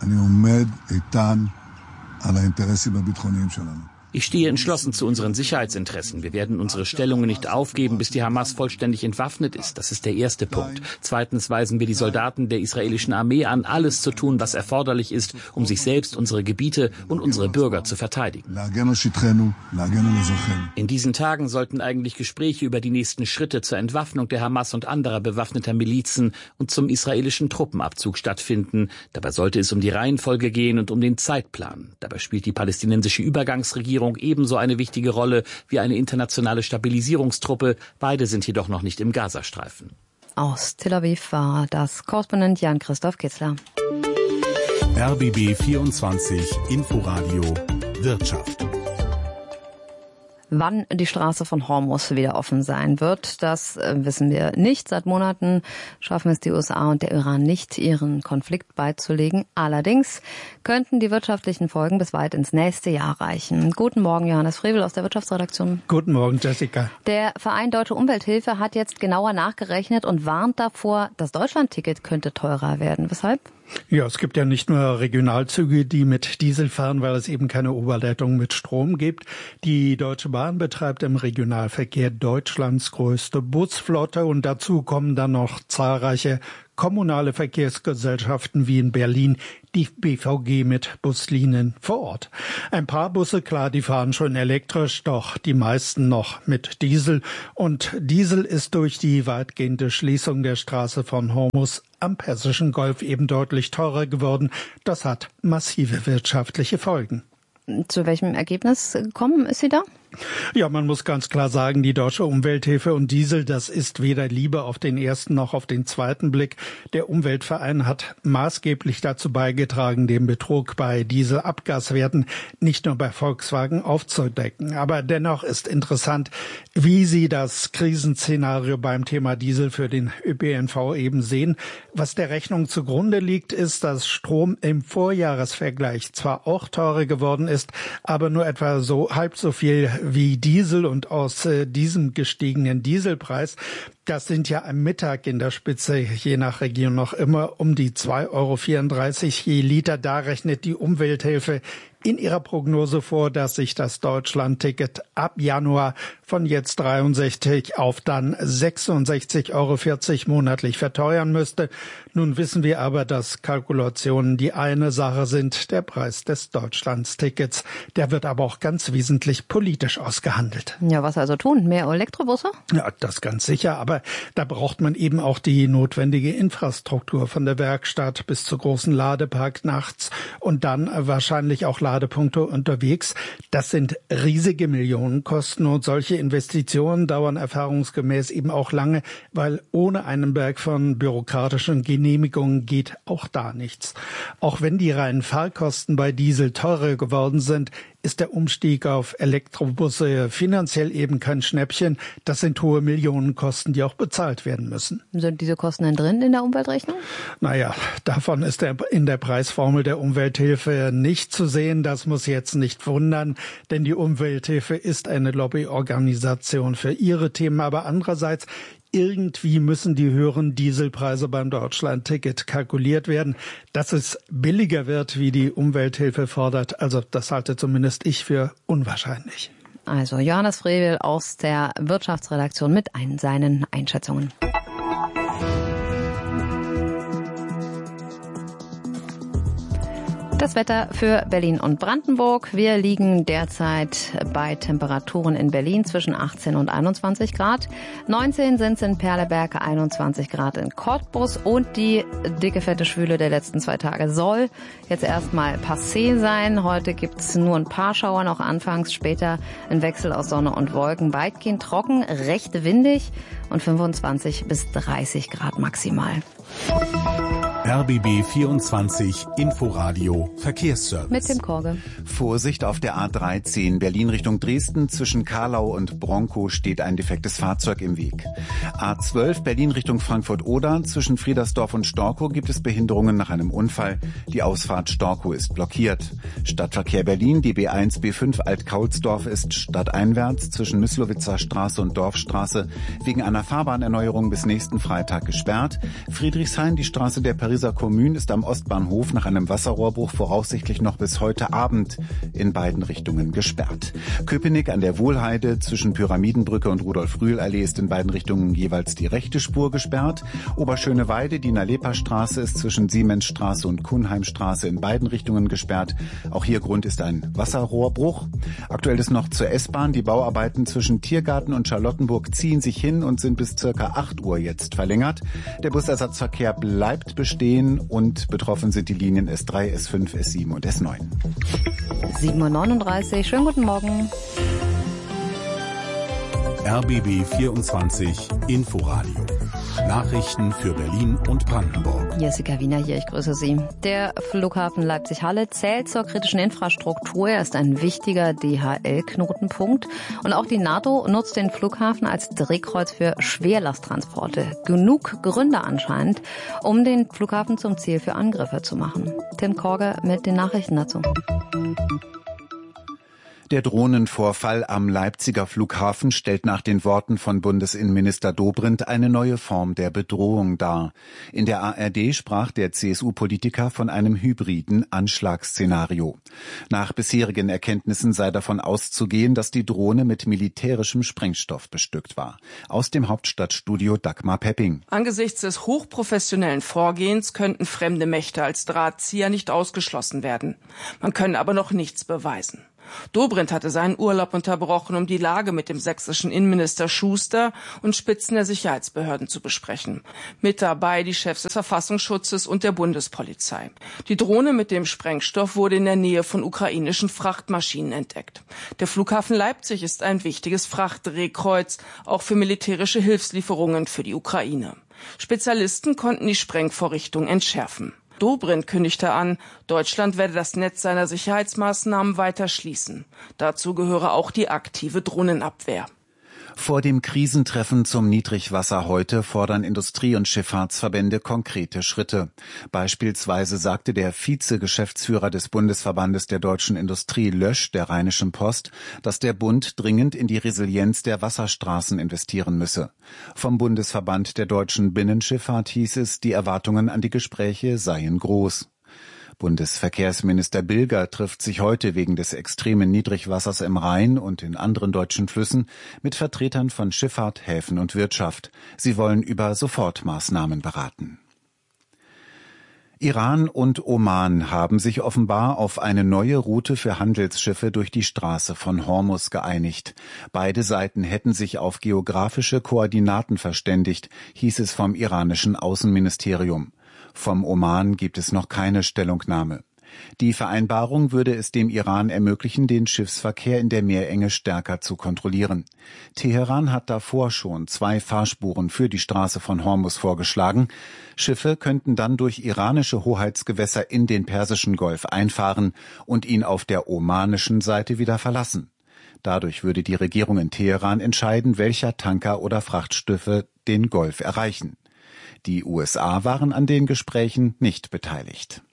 Ich stehe entschlossen zu unseren Sicherheitsinteressen. Wir werden unsere Stellungen nicht aufgeben, bis die Hamas vollständig entwaffnet ist. Das ist der erste Punkt. Zweitens weisen wir die Soldaten der israelischen Armee an, alles zu tun, was erforderlich ist, um sich selbst, unsere Gebiete und unsere Bürger zu verteidigen. In diesen Tagen sollten eigentlich Gespräche über die nächsten Schritte zur Entwaffnung der Hamas und anderer bewaffneter Milizen und zum israelischen Truppenabzug stattfinden. Dabei sollte es um die Reihenfolge gehen und um den Zeitplan. Dabei spielt die palästinensische Übergangsregierung ebenso eine wichtige Rolle wie eine internationale Stabilisierungstruppe. Beide sind jedoch noch nicht im Gazastreifen. Aus Tel Aviv war das Korrespondent Jan-Christoph Kitzler. R B B vierundzwanzig Inforadio Wirtschaft. Wann die Straße von Hormuz wieder offen sein wird, das wissen wir nicht. Seit Monaten schaffen es die U S A und der Iran nicht, ihren Konflikt beizulegen. Allerdings könnten die wirtschaftlichen Folgen bis weit ins nächste Jahr reichen. Guten Morgen, Johannes Frevel aus der Wirtschaftsredaktion. Guten Morgen, Jessica. Der Verein Deutsche Umwelthilfe hat jetzt genauer nachgerechnet und warnt davor, das Deutschlandticket könnte teurer werden. Weshalb? Ja, es gibt ja nicht nur Regionalzüge, die mit Diesel fahren, weil es eben keine Oberleitung mit Strom gibt. Die Deutsche Bahn betreibt im Regionalverkehr Deutschlands größte Busflotte und dazu kommen dann noch zahlreiche kommunale Verkehrsgesellschaften wie in Berlin, die B V G mit Buslinien vor Ort. Ein paar Busse, klar, die fahren schon elektrisch, doch die meisten noch mit Diesel. Und Diesel ist durch die weitgehende Schließung der Straße von Hormuz am Persischen Golf eben deutlich teurer geworden. Das hat massive wirtschaftliche Folgen. Zu welchem Ergebnis gekommen ist sie da? Ja, man muss ganz klar sagen, die Deutsche Umwelthilfe und Diesel, das ist weder Liebe auf den ersten noch auf den zweiten Blick. Der Umweltverein hat maßgeblich dazu beigetragen, den Betrug bei Dieselabgaswerten nicht nur bei Volkswagen aufzudecken. Aber dennoch ist interessant, wie Sie das Krisenszenario beim Thema Diesel für den Ö P N V eben sehen. Was der Rechnung zugrunde liegt, ist, dass Strom im Vorjahresvergleich zwar auch teurer geworden ist, aber nur etwa so halb so viel wie Diesel, und aus äh, diesem gestiegenen Dieselpreis, das sind ja am Mittag in der Spitze je nach Region noch immer um die zwei Euro vierunddreißig je Liter. Da rechnet die Umwelthilfe in ihrer Prognose vor, dass sich das Deutschlandticket ab Januar von jetzt dreiundsechzig auf dann sechsundsechzig Euro vierzig monatlich verteuern müsste. Nun wissen wir aber, dass Kalkulationen die eine Sache sind. Der Preis des Deutschlandtickets, der wird aber auch ganz wesentlich politisch ausgehandelt. Ja, was also tun? Mehr Elektrobusse? Ja, das ganz sicher. Aber da braucht man eben auch die notwendige Infrastruktur von der Werkstatt bis zu großen Ladepark nachts und dann wahrscheinlich auch Ladepunkte unterwegs. Das sind riesige Millionenkosten und solche Investitionen dauern erfahrungsgemäß eben auch lange, weil ohne einen Berg von bürokratischen Genehmigungen geht auch da nichts. Auch wenn die reinen Fahrkosten bei Diesel teurer geworden sind, ist der Umstieg auf Elektrobusse finanziell eben kein Schnäppchen. Das sind hohe Millionenkosten, die auch bezahlt werden müssen. Sind diese Kosten denn drin in der Umweltrechnung? Naja, davon ist der, in der Preisformel der Umwelthilfe nicht zu sehen. Das muss jetzt nicht wundern, denn die Umwelthilfe ist eine Lobbyorganisation für ihre Themen. Aber andererseits, irgendwie müssen die höheren Dieselpreise beim Deutschlandticket kalkuliert werden. Dass es billiger wird, wie die Umwelthilfe fordert, also das halte zumindest ich für unwahrscheinlich. Also Johannes Frevel aus der Wirtschaftsredaktion mit ein, seinen Einschätzungen. Das Wetter für Berlin und Brandenburg. Wir liegen derzeit bei Temperaturen in Berlin zwischen achtzehn und einundzwanzig Grad. neunzehn sind es in Perleberg, einundzwanzig Grad in Cottbus. Und die dicke, fette Schwüle der letzten zwei Tage soll jetzt erstmal passé sein. Heute gibt's nur ein paar Schauer, noch anfangs, später ein Wechsel aus Sonne und Wolken. Weitgehend trocken, recht windig und fünfundzwanzig bis dreißig Grad maximal. R B B vierundzwanzig Inforadio Verkehrsservice. Mit dem Korge. Vorsicht auf der A dreizehn Berlin Richtung Dresden. Zwischen Karlau und Bronkow steht ein defektes Fahrzeug im Weg. A zwölf Berlin Richtung Frankfurt-Oder. Zwischen Friedersdorf und Storkow gibt es Behinderungen nach einem Unfall. Die Ausfahrt Storkow ist blockiert. Stadtverkehr Berlin, die B eins B fünf Alt-Kaulsdorf ist stadteinwärts zwischen Myslowitzer Straße und Dorfstraße wegen einer Fahrbahnerneuerung bis nächsten Freitag gesperrt. Friedrichshain, die Straße der Pariser Kommune, ist am Ostbahnhof nach einem Wasserrohrbruch voraussichtlich noch bis heute Abend in beiden Richtungen gesperrt. Köpenick an der Wohlheide zwischen Pyramidenbrücke und Rudolf-Rühl-Allee ist in beiden Richtungen jeweils die rechte Spur gesperrt. Oberschöneweide, die Nalepa-Straße, ist zwischen Siemensstraße und Kuhnheimstraße in beiden Richtungen gesperrt. Auch hier Grund ist ein Wasserrohrbruch. Aktuell ist noch zur S-Bahn. Die Bauarbeiten zwischen Tiergarten und Charlottenburg ziehen sich hin und sind bis circa acht Uhr jetzt verlängert. Der Busersatzverkehr bleibt bestehen und betroffen sind die Linien S drei, S fünf, S sieben und S neun. sieben Uhr neununddreißig. Schönen guten Morgen. R B B vierundzwanzig Inforadio. Nachrichten für Berlin und Brandenburg. Jessica Wiener hier, ich grüße Sie. Der Flughafen Leipzig-Halle zählt zur kritischen Infrastruktur. Er ist ein wichtiger D H L-Knotenpunkt. Und auch die NATO nutzt den Flughafen als Drehkreuz für Schwerlasttransporte. Genug Gründe anscheinend, um den Flughafen zum Ziel für Angriffe zu machen. Tim Korge mit den Nachrichten dazu. Der Drohnenvorfall am Leipziger Flughafen stellt nach den Worten von Bundesinnenminister Dobrindt eine neue Form der Bedrohung dar. In der A R D sprach der C S U-Politiker von einem hybriden Anschlagsszenario. Nach bisherigen Erkenntnissen sei davon auszugehen, dass die Drohne mit militärischem Sprengstoff bestückt war. Aus dem Hauptstadtstudio Dagmar Pepping. Angesichts des hochprofessionellen Vorgehens könnten fremde Mächte als Drahtzieher nicht ausgeschlossen werden. Man könne aber noch nichts beweisen. Dobrindt hatte seinen Urlaub unterbrochen, um die Lage mit dem sächsischen Innenminister Schuster und Spitzen der Sicherheitsbehörden zu besprechen. Mit dabei die Chefs des Verfassungsschutzes und der Bundespolizei. Die Drohne mit dem Sprengstoff wurde in der Nähe von ukrainischen Frachtmaschinen entdeckt. Der Flughafen Leipzig ist ein wichtiges Frachtdrehkreuz, auch für militärische Hilfslieferungen für die Ukraine. Spezialisten konnten die Sprengvorrichtung entschärfen. Dobrindt kündigte an, Deutschland werde das Netz seiner Sicherheitsmaßnahmen weiter schließen. Dazu gehöre auch die aktive Drohnenabwehr. Vor dem Krisentreffen zum Niedrigwasser heute fordern Industrie- und Schifffahrtsverbände konkrete Schritte. Beispielsweise sagte der Vize-Geschäftsführer des Bundesverbandes der deutschen Industrie Lösch der Rheinischen Post, dass der Bund dringend in die Resilienz der Wasserstraßen investieren müsse. Vom Bundesverband der deutschen Binnenschifffahrt hieß es, die Erwartungen an die Gespräche seien groß. Bundesverkehrsminister Bilger trifft sich heute wegen des extremen Niedrigwassers im Rhein und in anderen deutschen Flüssen mit Vertretern von Schifffahrt, Häfen und Wirtschaft. Sie wollen über Sofortmaßnahmen beraten. Iran und Oman haben sich offenbar auf eine neue Route für Handelsschiffe durch die Straße von Hormuz geeinigt. Beide Seiten hätten sich auf geografische Koordinaten verständigt, hieß es vom iranischen Außenministerium. Vom Oman gibt es noch keine Stellungnahme. Die Vereinbarung würde es dem Iran ermöglichen, den Schiffsverkehr in der Meerenge stärker zu kontrollieren. Teheran hat davor schon zwei Fahrspuren für die Straße von Hormuz vorgeschlagen. Schiffe könnten dann durch iranische Hoheitsgewässer in den Persischen Golf einfahren und ihn auf der omanischen Seite wieder verlassen. Dadurch würde die Regierung in Teheran entscheiden, welcher Tanker oder Frachtschiffe den Golf erreichen. Die U S A waren an den Gesprächen nicht beteiligt.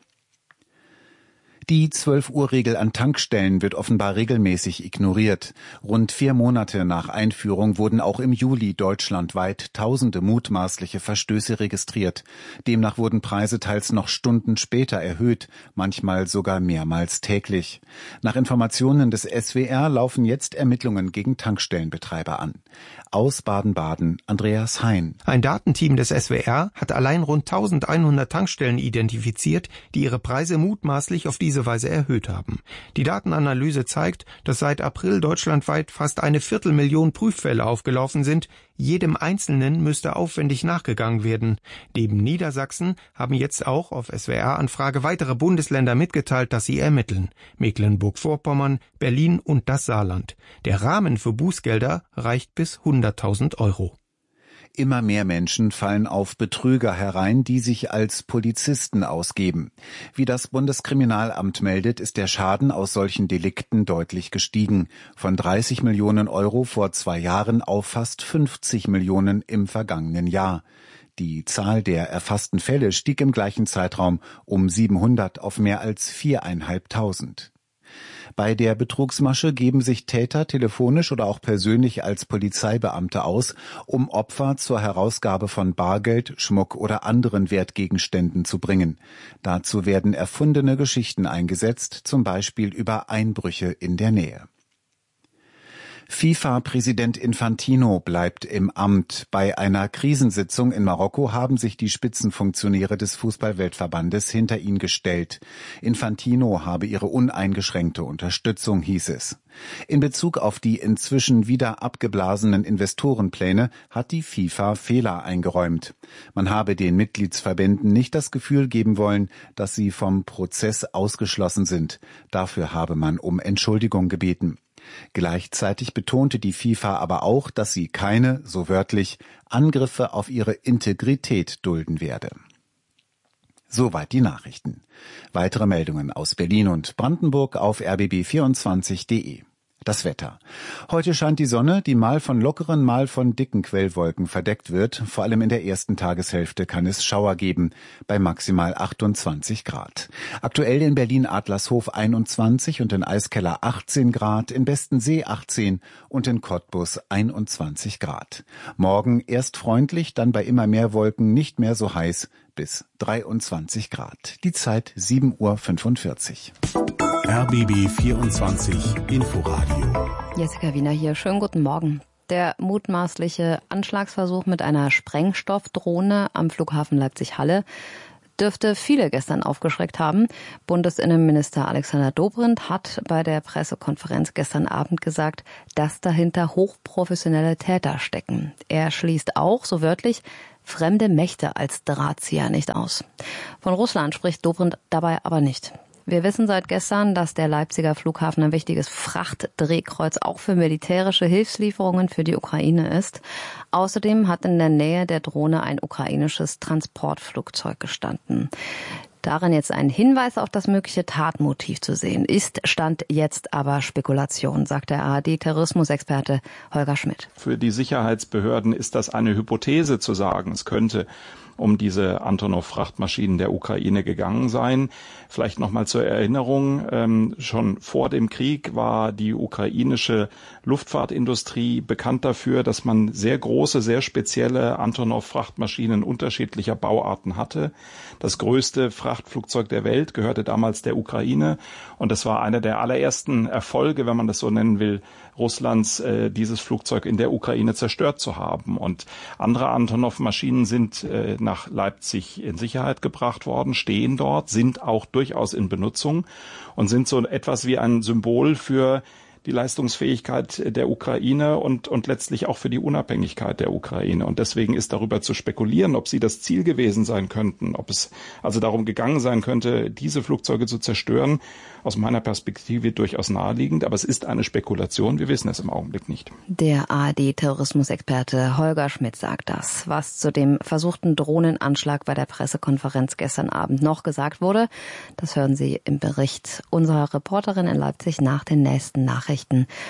Die zwölf-Uhr-Regel an Tankstellen wird offenbar regelmäßig ignoriert. Rund vier Monate nach Einführung wurden auch im Juli deutschlandweit tausende mutmaßliche Verstöße registriert. Demnach wurden Preise teils noch Stunden später erhöht, manchmal sogar mehrmals täglich. Nach Informationen des S W R laufen jetzt Ermittlungen gegen Tankstellenbetreiber an. Aus Baden-Baden Andreas Hein. Ein Datenteam des S W R hat allein rund eintausendeinhundert Tankstellen identifiziert, die ihre Preise mutmaßlich auf diese Weise erhöht haben. Die Datenanalyse zeigt, dass seit April deutschlandweit fast eine Viertelmillion Prüffälle aufgelaufen sind. Jedem Einzelnen müsste aufwendig nachgegangen werden. Neben Niedersachsen haben jetzt auch auf S W R-Anfrage weitere Bundesländer mitgeteilt, dass sie ermitteln. Mecklenburg-Vorpommern, Berlin und das Saarland. Der Rahmen für Bußgelder reicht bis hunderttausend Euro. Immer mehr Menschen fallen auf Betrüger herein, die sich als Polizisten ausgeben. Wie das Bundeskriminalamt meldet, ist der Schaden aus solchen Delikten deutlich gestiegen. Von dreißig Millionen Euro vor zwei Jahren auf fast fünfzig Millionen im vergangenen Jahr. Die Zahl der erfassten Fälle stieg im gleichen Zeitraum um siebenhundert auf mehr als viertausendfünfhundert. Bei der Betrugsmasche geben sich Täter telefonisch oder auch persönlich als Polizeibeamte aus, um Opfer zur Herausgabe von Bargeld, Schmuck oder anderen Wertgegenständen zu bringen. Dazu werden erfundene Geschichten eingesetzt, zum Beispiel über Einbrüche in der Nähe. FIFA-Präsident Infantino bleibt im Amt. Bei einer Krisensitzung in Marokko haben sich die Spitzenfunktionäre des Fußball-Weltverbandes hinter ihn gestellt. Infantino habe ihre uneingeschränkte Unterstützung, hieß es. In Bezug auf die inzwischen wieder abgeblasenen Investorenpläne hat die FIFA Fehler eingeräumt. Man habe den Mitgliedsverbänden nicht das Gefühl geben wollen, dass sie vom Prozess ausgeschlossen sind. Dafür habe man um Entschuldigung gebeten. Gleichzeitig betonte die FIFA aber auch, dass sie keine, so wörtlich, Angriffe auf ihre Integrität dulden werde. Soweit die Nachrichten. Weitere Meldungen aus Berlin und Brandenburg auf r b b vierundzwanzig punkt d e. Das Wetter. Heute scheint die Sonne, die mal von lockeren, mal von dicken Quellwolken verdeckt wird. Vor allem in der ersten Tageshälfte kann es Schauer geben, bei maximal achtundzwanzig Grad. Aktuell in Berlin-Adlershof einundzwanzig und in Eiskeller achtzehn Grad, in Bestensee achtzehn und in Cottbus einundzwanzig Grad. Morgen erst freundlich, dann bei immer mehr Wolken nicht mehr so heiß, bis dreiundzwanzig Grad. Die Zeit sieben Uhr fünfundvierzig. R B B vierundzwanzig Inforadio. Jessica Wiener hier. Schönen guten Morgen. Der mutmaßliche Anschlagsversuch mit einer Sprengstoffdrohne am Flughafen Leipzig-Halle dürfte viele gestern aufgeschreckt haben. Bundesinnenminister Alexander Dobrindt hat bei der Pressekonferenz gestern Abend gesagt, dass dahinter hochprofessionelle Täter stecken. Er schließt auch, so wörtlich, fremde Mächte als Drahtzieher nicht aus. Von Russland spricht Dobrindt dabei aber nicht. Wir wissen seit gestern, dass der Leipziger Flughafen ein wichtiges Frachtdrehkreuz auch für militärische Hilfslieferungen für die Ukraine ist. Außerdem hat in der Nähe der Drohne ein ukrainisches Transportflugzeug gestanden. Darin jetzt ein Hinweis auf das mögliche Tatmotiv zu sehen ist, Stand jetzt aber Spekulation, sagt der A R D-Terrorismusexperte Holger Schmidt. Für die Sicherheitsbehörden ist das eine Hypothese zu sagen, es könnte um diese Antonov-Frachtmaschinen der Ukraine gegangen sein. Vielleicht nochmal zur Erinnerung, ähm, schon vor dem Krieg war die ukrainische Luftfahrtindustrie bekannt dafür, dass man sehr große, sehr spezielle Antonov-Frachtmaschinen unterschiedlicher Bauarten hatte. Das größte Frachtflugzeug der Welt gehörte damals der Ukraine und das war einer der allerersten Erfolge, wenn man das so nennen will, Russlands, äh, dieses Flugzeug in der Ukraine zerstört zu haben. Und andere Antonov-Maschinen sind äh, nach Leipzig in Sicherheit gebracht worden, stehen dort, sind auch durchaus in Benutzung und sind so etwas wie ein Symbol für die Leistungsfähigkeit der Ukraine und, und letztlich auch für die Unabhängigkeit der Ukraine. Und deswegen ist darüber zu spekulieren, ob sie das Ziel gewesen sein könnten, ob es also darum gegangen sein könnte, diese Flugzeuge zu zerstören, aus meiner Perspektive durchaus naheliegend. Aber es ist eine Spekulation, wir wissen es im Augenblick nicht. Der A R D-Terrorismusexperte Holger Schmidt sagt das. Was zu dem versuchten Drohnenanschlag bei der Pressekonferenz gestern Abend noch gesagt wurde, das hören Sie im Bericht unserer Reporterin in Leipzig nach den nächsten Nachrichten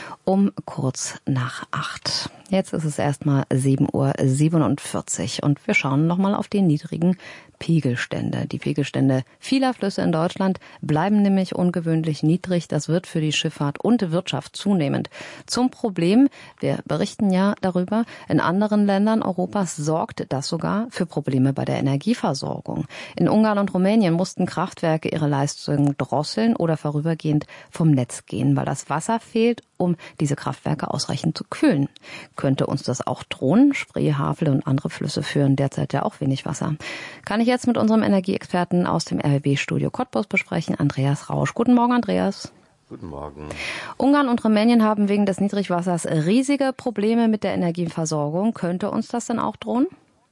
um kurz nach acht. Jetzt ist es erstmal sieben Uhr siebenundvierzig und wir schauen nochmal auf die niedrigen Pegelstände. Die Pegelstände vieler Flüsse in Deutschland bleiben nämlich ungewöhnlich niedrig. Das wird für die Schifffahrt und Wirtschaft zunehmend zum Problem. Wir berichten ja darüber. In anderen Ländern Europas sorgt das sogar für Probleme bei der Energieversorgung. In Ungarn und Rumänien mussten Kraftwerke ihre Leistungen drosseln oder vorübergehend vom Netz gehen, weil das Wasser fehlt, um diese Kraftwerke ausreichend zu kühlen. Könnte uns das auch drohen? Spree, Havel und andere Flüsse führen derzeit ja auch wenig Wasser. Kann ich jetzt mit unserem Energieexperten aus dem R B B-Studio Cottbus besprechen, Andreas Rausch. Guten Morgen, Andreas. Guten Morgen. Ungarn und Rumänien haben wegen des Niedrigwassers riesige Probleme mit der Energieversorgung. Könnte uns das denn auch drohen?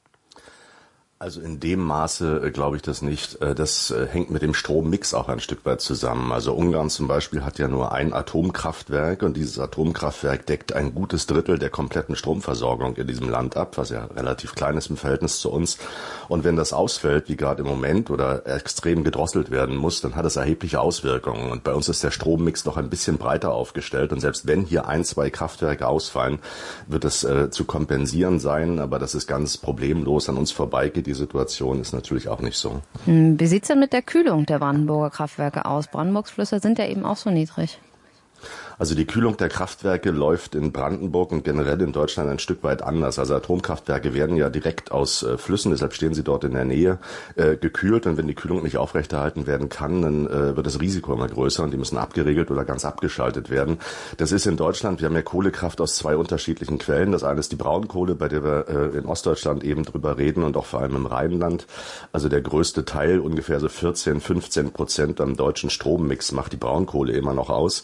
Also in dem Maße glaube ich das nicht. Das hängt mit dem Strommix auch ein Stück weit zusammen. Also Ungarn zum Beispiel hat ja nur ein Atomkraftwerk und dieses Atomkraftwerk deckt ein gutes Drittel der kompletten Stromversorgung in diesem Land ab, was ja relativ klein ist im Verhältnis zu uns. Und wenn das ausfällt, wie gerade im Moment, oder extrem gedrosselt werden muss, dann hat es erhebliche Auswirkungen. Und bei uns ist der Strommix noch ein bisschen breiter aufgestellt. Und selbst wenn hier ein, zwei Kraftwerke ausfallen, wird es äh, zu kompensieren sein. Aber das ist ganz problemlos an uns vorbeigeht. Die Situation ist natürlich auch nicht so. Wie sieht es denn mit der Kühlung der Brandenburger Kraftwerke aus? Brandenburgs Flüsse sind ja eben auch so niedrig. Also die Kühlung der Kraftwerke läuft in Brandenburg und generell in Deutschland ein Stück weit anders. Also Atomkraftwerke werden ja direkt aus äh, Flüssen, deshalb stehen sie dort in der Nähe, äh, gekühlt. Und wenn die Kühlung nicht aufrechterhalten werden kann, dann äh, wird das Risiko immer größer und die müssen abgeregelt oder ganz abgeschaltet werden. Das ist in Deutschland, wir haben ja Kohlekraft aus zwei unterschiedlichen Quellen. Das eine ist die Braunkohle, bei der wir äh, in Ostdeutschland eben drüber reden und auch vor allem im Rheinland. Also der größte Teil, ungefähr so vierzehn, fünfzehn Prozent am deutschen Strommix macht die Braunkohle immer noch aus.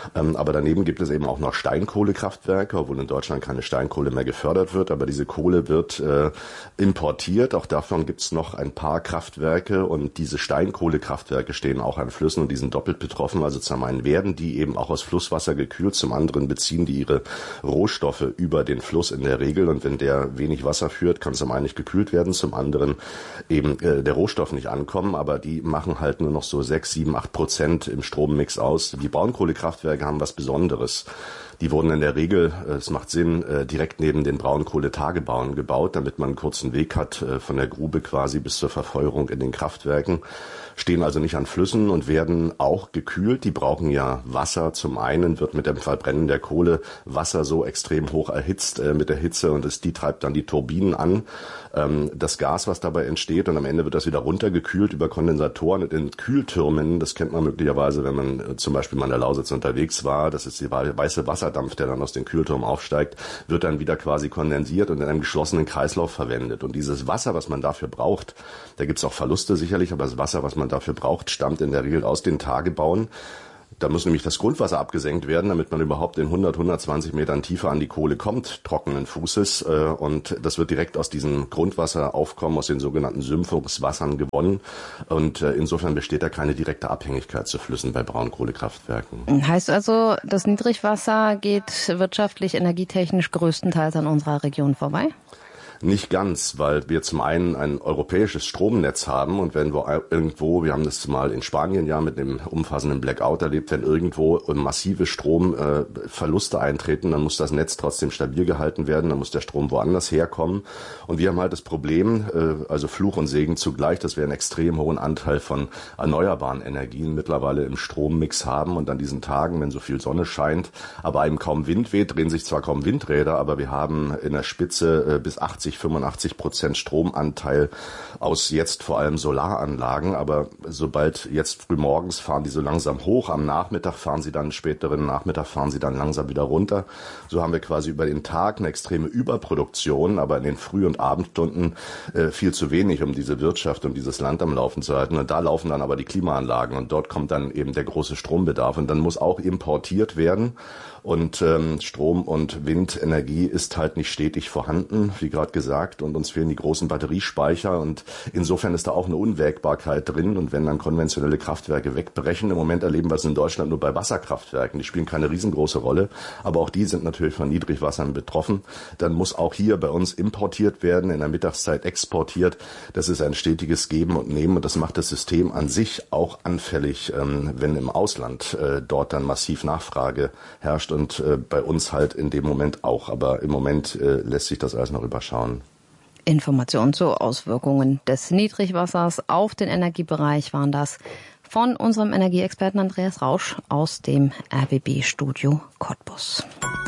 Ähm, aber daneben gibt es eben auch noch Steinkohlekraftwerke, obwohl in Deutschland keine Steinkohle mehr gefördert wird. Aber diese Kohle wird äh, importiert. Auch davon gibt es noch ein paar Kraftwerke. Und diese Steinkohlekraftwerke stehen auch an Flüssen und die sind doppelt betroffen. Also zum einen werden die eben auch aus Flusswasser gekühlt, zum anderen beziehen die ihre Rohstoffe über den Fluss in der Regel. Und wenn der wenig Wasser führt, kann zum einen nicht gekühlt werden, zum anderen eben äh, der Rohstoff nicht ankommen. Aber die machen halt nur noch so sechs, sieben, acht Prozent im Strommix aus. Die Braunkohlekraftwerke haben was Besonderes. Die wurden in der Regel, es macht Sinn, direkt neben den Braunkohletagebauen gebaut, damit man einen kurzen Weg hat von der Grube quasi bis zur Verfeuerung in den Kraftwerken. Stehen also nicht an Flüssen und werden auch gekühlt. Die brauchen ja Wasser. Zum einen wird mit dem Verbrennen der Kohle Wasser so extrem hoch erhitzt äh, mit der Hitze und es, die treibt dann die Turbinen an. Ähm, das Gas, was dabei entsteht, und am Ende wird das wieder runtergekühlt über Kondensatoren und in Kühltürmen. Das kennt man möglicherweise, wenn man äh, zum Beispiel mal in der Lausitz unterwegs war. Das ist der weiße Wasserdampf, der dann aus den Kühltürmen aufsteigt, wird dann wieder quasi kondensiert und in einem geschlossenen Kreislauf verwendet. Und dieses Wasser, was man dafür braucht, da gibt's auch Verluste sicherlich, aber das Wasser, was man dafür braucht, stammt in der Regel aus den Tagebauen. Da muss nämlich das Grundwasser abgesenkt werden, damit man überhaupt in hundert, hundertzwanzig Metern Tiefe an die Kohle kommt, trockenen Fußes. Und das wird direkt aus diesem Grundwasseraufkommen, aus den sogenannten Sümpfungswassern gewonnen. Und insofern besteht da keine direkte Abhängigkeit zu Flüssen bei Braunkohlekraftwerken. Heißt also, das Niedrigwasser geht wirtschaftlich, energietechnisch größtenteils an unserer Region vorbei? Nicht ganz, weil wir zum einen ein europäisches Stromnetz haben und wenn wir irgendwo, wir haben das mal in Spanien ja mit einem umfassenden Blackout erlebt, wenn irgendwo massive Stromverluste eintreten, dann muss das Netz trotzdem stabil gehalten werden, dann muss der Strom woanders herkommen. Und wir haben halt das Problem, also Fluch und Segen zugleich, dass wir einen extrem hohen Anteil von erneuerbaren Energien mittlerweile im Strommix haben und an diesen Tagen, wenn so viel Sonne scheint, aber eben kaum Wind weht, drehen sich zwar kaum Windräder, aber wir haben in der Spitze bis achtzig, fünfundachtzig Prozent Stromanteil aus jetzt vor allem Solaranlagen. Aber sobald jetzt frühmorgens fahren die so langsam hoch, am Nachmittag fahren sie dann, späteren Nachmittag fahren sie dann langsam wieder runter. So haben wir quasi über den Tag eine extreme Überproduktion, aber in den Früh- und Abendstunden äh, viel zu wenig, um diese Wirtschaft und dieses Land am Laufen zu halten. Und da laufen dann aber die Klimaanlagen und dort kommt dann eben der große Strombedarf. Und dann muss auch importiert werden. Und ähm, Strom- und Windenergie ist halt nicht stetig vorhanden, wie gerade gesagt, und uns fehlen die großen Batteriespeicher und insofern ist da auch eine Unwägbarkeit drin. Und wenn dann konventionelle Kraftwerke wegbrechen, im Moment erleben wir es in Deutschland nur bei Wasserkraftwerken, die spielen keine riesengroße Rolle, aber auch die sind natürlich von Niedrigwassern betroffen, dann muss auch hier bei uns importiert werden, in der Mittagszeit exportiert. Das ist ein stetiges Geben und Nehmen und das macht das System an sich auch anfällig, ähm, wenn im Ausland äh, dort dann massiv Nachfrage herrscht. Und äh, bei uns halt in dem Moment auch. Aber im Moment äh, lässt sich das alles noch überschauen. Informationen zu Auswirkungen des Niedrigwassers auf den Energiebereich waren das von unserem Energieexperten Andreas Rausch aus dem R B B-Studio Cottbus.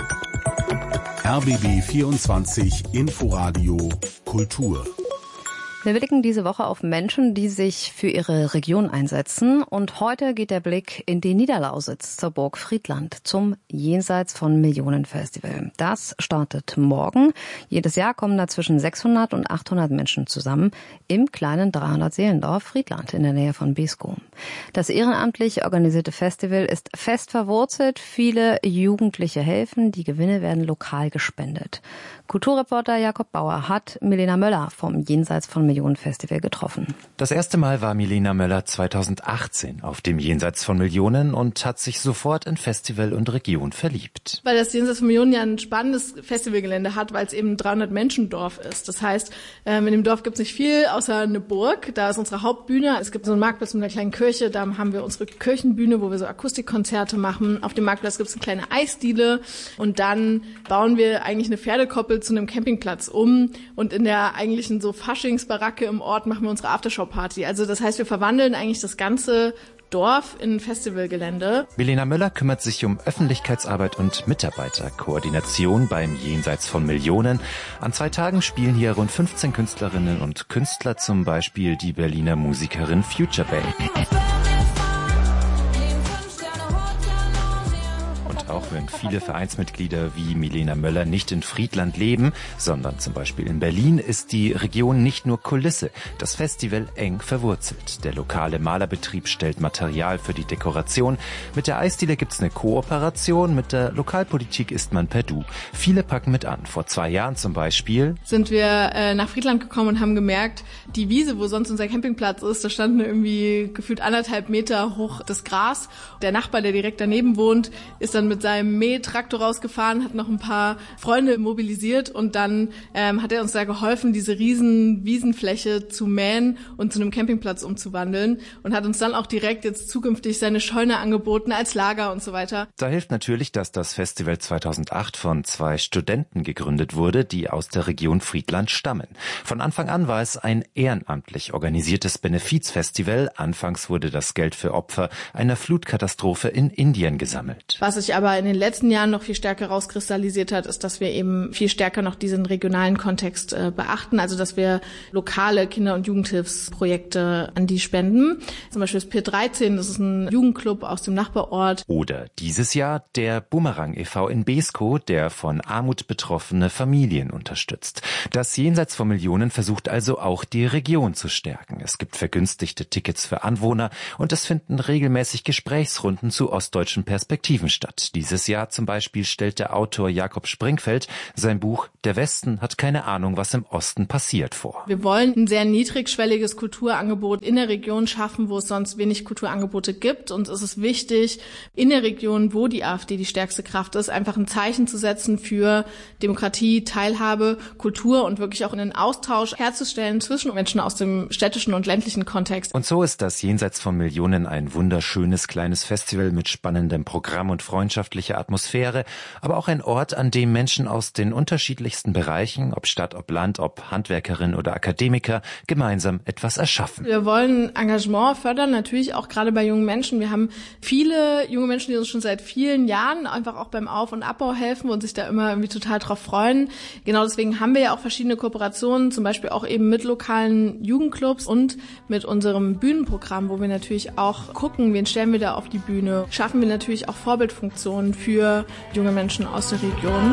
R B B vierundzwanzig Inforadio Kultur. Wir blicken diese Woche auf Menschen, die sich für ihre Region einsetzen. Und heute geht der Blick in die Niederlausitz zur Burg Friedland zum Jenseits von Millionen Festival. Das startet morgen. Jedes Jahr kommen da zwischen sechshundert und achthundert Menschen zusammen im kleinen dreihundert Seelendorf Friedland in der Nähe von Beeskow. Das ehrenamtlich organisierte Festival ist fest verwurzelt. Viele Jugendliche helfen. Die Gewinne werden lokal gespendet. Kulturreporter Jakob Bauer hat Milena Möller vom Jenseits von Millionen Festival getroffen. Das erste Mal war Milena Möller zweitausendachtzehn auf dem Jenseits von Millionen und hat sich sofort in Festival und Region verliebt. Weil das Jenseits von Millionen ja ein spannendes Festivalgelände hat, weil es eben ein dreihundert-Menschen-Dorf ist. Das heißt, in dem Dorf gibt es nicht viel, außer eine Burg. Da ist unsere Hauptbühne. Es gibt so einen Marktplatz mit einer kleinen Kirche. Da haben wir unsere Kirchenbühne, wo wir so Akustikkonzerte machen. Auf dem Marktplatz gibt es eine kleine Eisdiele. Und dann bauen wir eigentlich eine Pferdekoppel zu einem Campingplatz um. Und in der eigentlichen so Faschingsbaracke im Ort machen wir unsere Aftershow-Party. Also das heißt, wir verwandeln eigentlich das ganze Dorf in ein Festivalgelände. Milena Möller kümmert sich um Öffentlichkeitsarbeit und Mitarbeiterkoordination beim Jenseits von Millionen. An zwei Tagen spielen hier rund fünfzehn Künstlerinnen und Künstler, zum Beispiel die Berliner Musikerin Future Bay. Und auch auch wenn viele Vereinsmitglieder wie Milena Möller nicht in Friedland leben, sondern zum Beispiel in Berlin, ist die Region nicht nur Kulisse. Das Festival eng verwurzelt. Der lokale Malerbetrieb stellt Material für die Dekoration. Mit der Eisdiele gibt's eine Kooperation. Mit der Lokalpolitik ist man per Du. Viele packen mit an. Vor zwei Jahren zum Beispiel sind wir äh, nach Friedland gekommen und haben gemerkt, die Wiese, wo sonst unser Campingplatz ist, da stand irgendwie gefühlt anderthalb Meter hoch das Gras. Der Nachbar, der direkt daneben wohnt, ist dann mit seinem Mähtraktor rausgefahren, hat noch ein paar Freunde mobilisiert und dann ähm, hat er uns da geholfen, diese riesen Wiesenfläche zu mähen und zu einem Campingplatz umzuwandeln und hat uns dann auch direkt jetzt zukünftig seine Scheune angeboten als Lager und so weiter. Da hilft natürlich, dass das Festival zweitausendacht von zwei Studenten gegründet wurde, die aus der Region Friedland stammen. Von Anfang an war es ein ehrenamtlich organisiertes Benefizfestival. Anfangs wurde das Geld für Opfer einer Flutkatastrophe in Indien gesammelt. Was sich aber in den letzten Jahren noch viel stärker rauskristallisiert hat, ist, dass wir eben viel stärker noch diesen regionalen Kontext äh, beachten, also dass wir lokale Kinder- und Jugendhilfsprojekte an die spenden. Zum Beispiel das P dreizehn, das ist ein Jugendclub aus dem Nachbarort. Oder dieses Jahr der Bumerang e V in Beeskow, der von Armut betroffene Familien unterstützt. Das Jenseits von Millionen versucht also auch die Region zu stärken. Es gibt vergünstigte Tickets für Anwohner und es finden regelmäßig Gesprächsrunden zu ostdeutschen Perspektiven statt. Dieses Jahr zum Beispiel stellt der Autor Jakob Springfeld sein Buch »Der Westen hat keine Ahnung, was im Osten passiert« vor. Wir wollen ein sehr niedrigschwelliges Kulturangebot in der Region schaffen, wo es sonst wenig Kulturangebote gibt. Und es ist wichtig, in der Region, wo die AfD die stärkste Kraft ist, einfach ein Zeichen zu setzen für Demokratie, Teilhabe, Kultur und wirklich auch einen Austausch herzustellen zwischen Menschen aus dem städtischen und ländlichen Kontext. Und so ist das Jenseits von Millionen ein wunderschönes kleines Festival mit spannendem Programm und freundschaftlicher Atmosphäre, aber auch ein Ort, an dem Menschen aus den unterschiedlichsten Bereichen, ob Stadt, ob Land, ob Handwerkerin oder Akademiker, gemeinsam etwas erschaffen. Wir wollen Engagement fördern, natürlich auch gerade bei jungen Menschen. Wir haben viele junge Menschen, die uns schon seit vielen Jahren einfach auch beim Auf- und Abbau helfen und sich da immer irgendwie total drauf freuen. Genau deswegen haben wir ja auch verschiedene Kooperationen, zum Beispiel auch eben mit lokalen Jugendclubs und mit unserem Bühnenprogramm, wo wir natürlich auch gucken, wen stellen wir da auf die Bühne. Schaffen wir natürlich auch Vorbildfunktionen für junge Menschen aus der Region.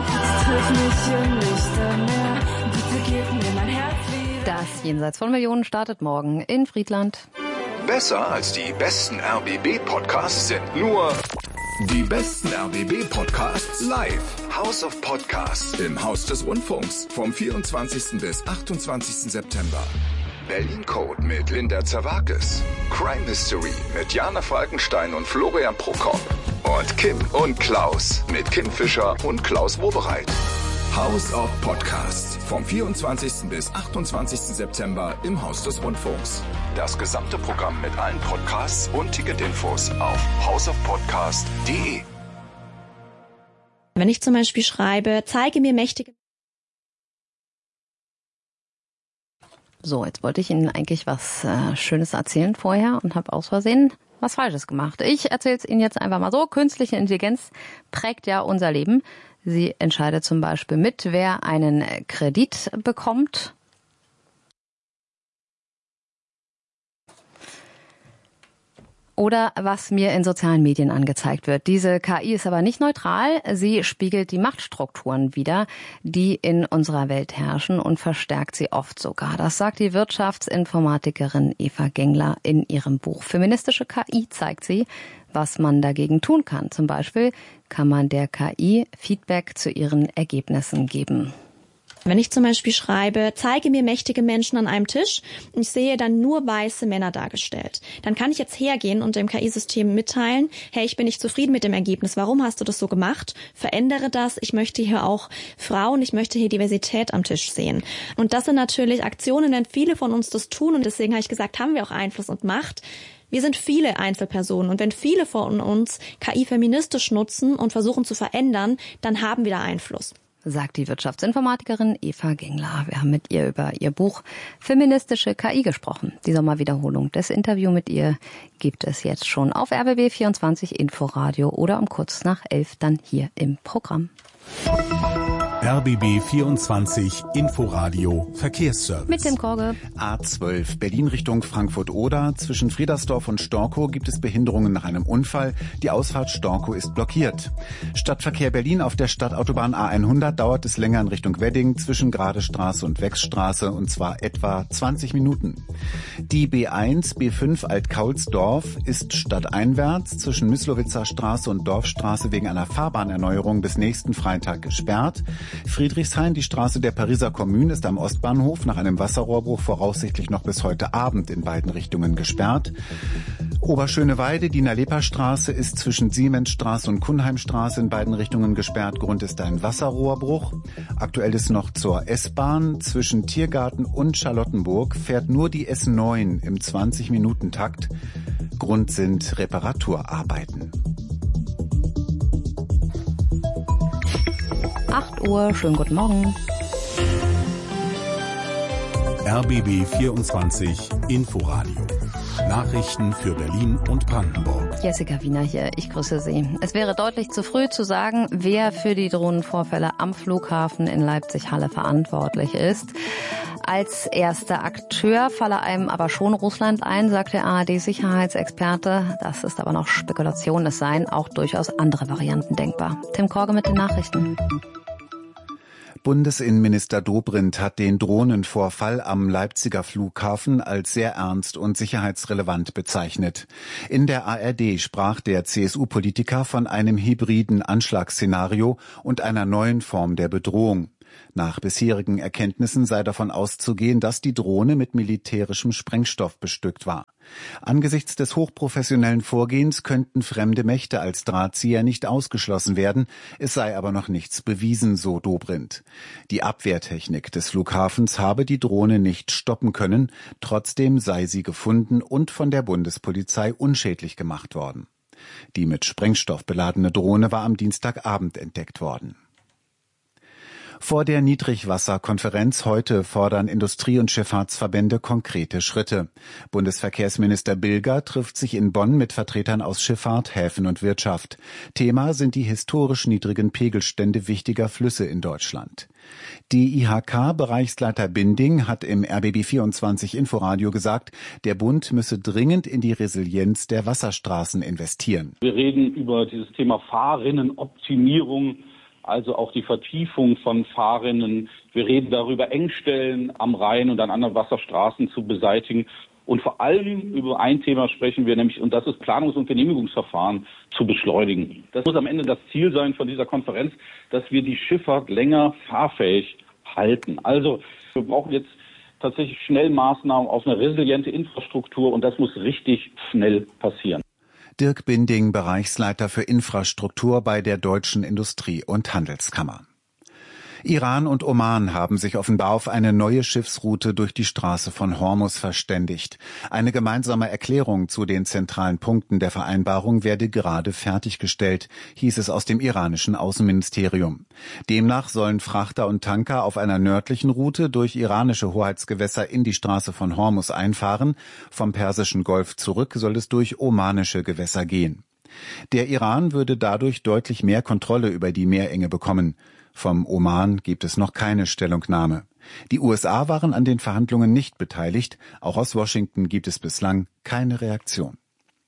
Das Jenseits von Millionen startet morgen in Friedland. Besser als die besten R B B-Podcasts sind nur die besten R B B-Podcasts live. House of Podcasts im Haus des Rundfunks vom vierundzwanzigsten bis achtundzwanzigsten September. Berlin Code mit Linda Zerwakis. Crime Mystery mit Jana Falkenstein und Florian Prokop. Und Kim und Klaus mit Kim Fischer und Klaus Wobereit. House of Podcasts vom vierundzwanzigsten bis achtundzwanzigsten September im Haus des Rundfunks. Das gesamte Programm mit allen Podcasts und Ticketinfos auf house of podcast punkt de. Wenn ich zum Beispiel schreibe, zeige mir mächtige... So, jetzt wollte ich Ihnen eigentlich was äh, Schönes erzählen vorher und habe aus Versehen was Falsches gemacht. Ich erzähle es Ihnen jetzt einfach mal so. Künstliche Intelligenz prägt ja unser Leben. Sie entscheidet zum Beispiel mit, wer einen Kredit bekommt. Oder was mir in sozialen Medien angezeigt wird. Diese K I ist aber nicht neutral. Sie spiegelt die Machtstrukturen wider, die in unserer Welt herrschen und verstärkt sie oft sogar. Das sagt die Wirtschaftsinformatikerin Eva Gengler in ihrem Buch. Feministische K I zeigt sie, was man dagegen tun kann. Zum Beispiel kann man der K I Feedback zu ihren Ergebnissen geben. Wenn ich zum Beispiel schreibe, zeige mir mächtige Menschen an einem Tisch und ich sehe dann nur weiße Männer dargestellt, dann kann ich jetzt hergehen und dem K I-System mitteilen, hey, ich bin nicht zufrieden mit dem Ergebnis, warum hast du das so gemacht? Verändere das, ich möchte hier auch Frauen, ich möchte hier Diversität am Tisch sehen. Und das sind natürlich Aktionen, wenn viele von uns das tun und deswegen habe ich gesagt, haben wir auch Einfluss und Macht. Wir sind viele Einzelpersonen und wenn viele von uns K I feministisch nutzen und versuchen zu verändern, dann haben wir da Einfluss. Sagt die Wirtschaftsinformatikerin Eva Gengler. Wir haben mit ihr über ihr Buch Feministische K I gesprochen. Die Sommerwiederholung des Interviews mit ihr gibt es jetzt schon auf R B B vierundzwanzig Inforadio oder um kurz nach elf dann hier im Programm. R B B vierundzwanzig Inforadio Verkehrsservice. Mit dem Korge. A zwölf Berlin Richtung Frankfurt-Oder. Zwischen Friedersdorf und Storkow gibt es Behinderungen nach einem Unfall. Die Ausfahrt Storkow ist blockiert. Stadtverkehr Berlin auf der Stadtautobahn A hundert dauert es länger in Richtung Wedding zwischen Gradestraße und Wechsstraße, und zwar etwa zwanzig Minuten. Die B eins B fünf Alt-Kaulsdorf ist stadteinwärts zwischen Myslowitzer Straße und Dorfstraße wegen einer Fahrbahnerneuerung bis nächsten Freitag gesperrt. Friedrichshain, die Straße der Pariser Kommune, ist am Ostbahnhof nach einem Wasserrohrbruch voraussichtlich noch bis heute Abend in beiden Richtungen gesperrt. Oberschöneweide, die Nalepa-Straße ist zwischen Siemensstraße und Kuhnheimstraße in beiden Richtungen gesperrt. Grund ist ein Wasserrohrbruch. Aktuell ist noch zur S-Bahn. Zwischen Tiergarten und Charlottenburg fährt nur die S neun im zwanzig-Minuten-Takt. Grund sind Reparaturarbeiten. acht Uhr, schönen guten Morgen. R B B vierundzwanzig Inforadio. Nachrichten für Berlin und Brandenburg. Jessica Wiener hier, ich grüße Sie. Es wäre deutlich zu früh zu sagen, wer für die Drohnenvorfälle am Flughafen in Leipzig-Halle verantwortlich ist. Als erster Akteur falle einem aber schon Russland ein, sagt der A R D-Sicherheitsexperte. Das ist aber noch Spekulation, es seien auch durchaus andere Varianten denkbar. Tim Korge mit den Nachrichten. Bundesinnenminister Dobrindt hat den Drohnenvorfall am Leipziger Flughafen als sehr ernst und sicherheitsrelevant bezeichnet. In der A R D sprach der C S U-Politiker von einem hybriden Anschlagsszenario und einer neuen Form der Bedrohung. Nach bisherigen Erkenntnissen sei davon auszugehen, dass die Drohne mit militärischem Sprengstoff bestückt war. Angesichts des hochprofessionellen Vorgehens könnten fremde Mächte als Drahtzieher nicht ausgeschlossen werden, es sei aber noch nichts bewiesen, so Dobrindt. Die Abwehrtechnik des Flughafens habe die Drohne nicht stoppen können, trotzdem sei sie gefunden und von der Bundespolizei unschädlich gemacht worden. Die mit Sprengstoff beladene Drohne war am Dienstagabend entdeckt worden. Vor der Niedrigwasserkonferenz heute fordern Industrie- und Schifffahrtsverbände konkrete Schritte. Bundesverkehrsminister Bilger trifft sich in Bonn mit Vertretern aus Schifffahrt, Häfen und Wirtschaft. Thema sind die historisch niedrigen Pegelstände wichtiger Flüsse in Deutschland. Die I H K-Bereichsleiter Binding hat im R B B vierundzwanzig Inforadio gesagt, der Bund müsse dringend in die Resilienz der Wasserstraßen investieren. Wir reden über dieses Thema Fahrrinnenoptimierung, also auch die Vertiefung von Fahrrinnen. Wir reden darüber, Engstellen am Rhein und an anderen Wasserstraßen zu beseitigen. Und vor allem über ein Thema sprechen wir nämlich, und das ist Planungs- und Genehmigungsverfahren zu beschleunigen. Das muss am Ende das Ziel sein von dieser Konferenz, dass wir die Schifffahrt länger fahrfähig halten. Also wir brauchen jetzt tatsächlich schnell Maßnahmen auf eine resiliente Infrastruktur, und das muss richtig schnell passieren. Dirk Binding, Bereichsleiter für Infrastruktur bei der Deutschen Industrie- und Handelskammer. Iran und Oman haben sich offenbar auf eine neue Schiffsroute durch die Straße von Hormuz verständigt. Eine gemeinsame Erklärung zu den zentralen Punkten der Vereinbarung werde gerade fertiggestellt, hieß es aus dem iranischen Außenministerium. Demnach sollen Frachter und Tanker auf einer nördlichen Route durch iranische Hoheitsgewässer in die Straße von Hormuz einfahren. Vom Persischen Golf zurück soll es durch omanische Gewässer gehen. Der Iran würde dadurch deutlich mehr Kontrolle über die Meerenge bekommen. Vom Oman gibt es noch keine Stellungnahme. Die U S A waren an den Verhandlungen nicht beteiligt. Auch aus Washington gibt es bislang keine Reaktion.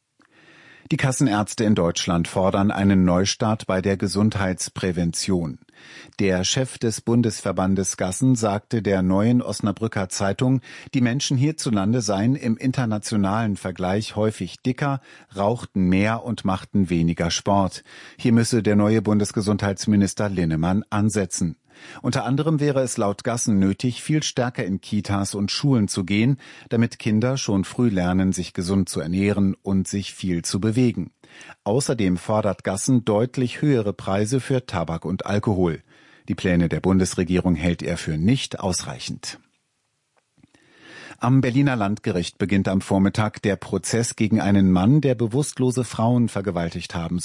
Die Kassenärzte in Deutschland fordern einen Neustart bei der Gesundheitsprävention. Der Chef des Bundesverbandes Gassen sagte der Neuen Osnabrücker Zeitung, die Menschen hierzulande seien im internationalen Vergleich häufig dicker, rauchten mehr und machten weniger Sport. Hier müsse der neue Bundesgesundheitsminister Linnemann ansetzen. Unter anderem wäre es laut Gassen nötig, viel stärker in Kitas und Schulen zu gehen, damit Kinder schon früh lernen, sich gesund zu ernähren und sich viel zu bewegen. Außerdem fordert Gassen deutlich höhere Preise für Tabak und Alkohol. Die Pläne der Bundesregierung hält er für nicht ausreichend. Am Berliner Landgericht beginnt am Vormittag der Prozess gegen einen Mann, der bewusstlose Frauen vergewaltigt haben soll.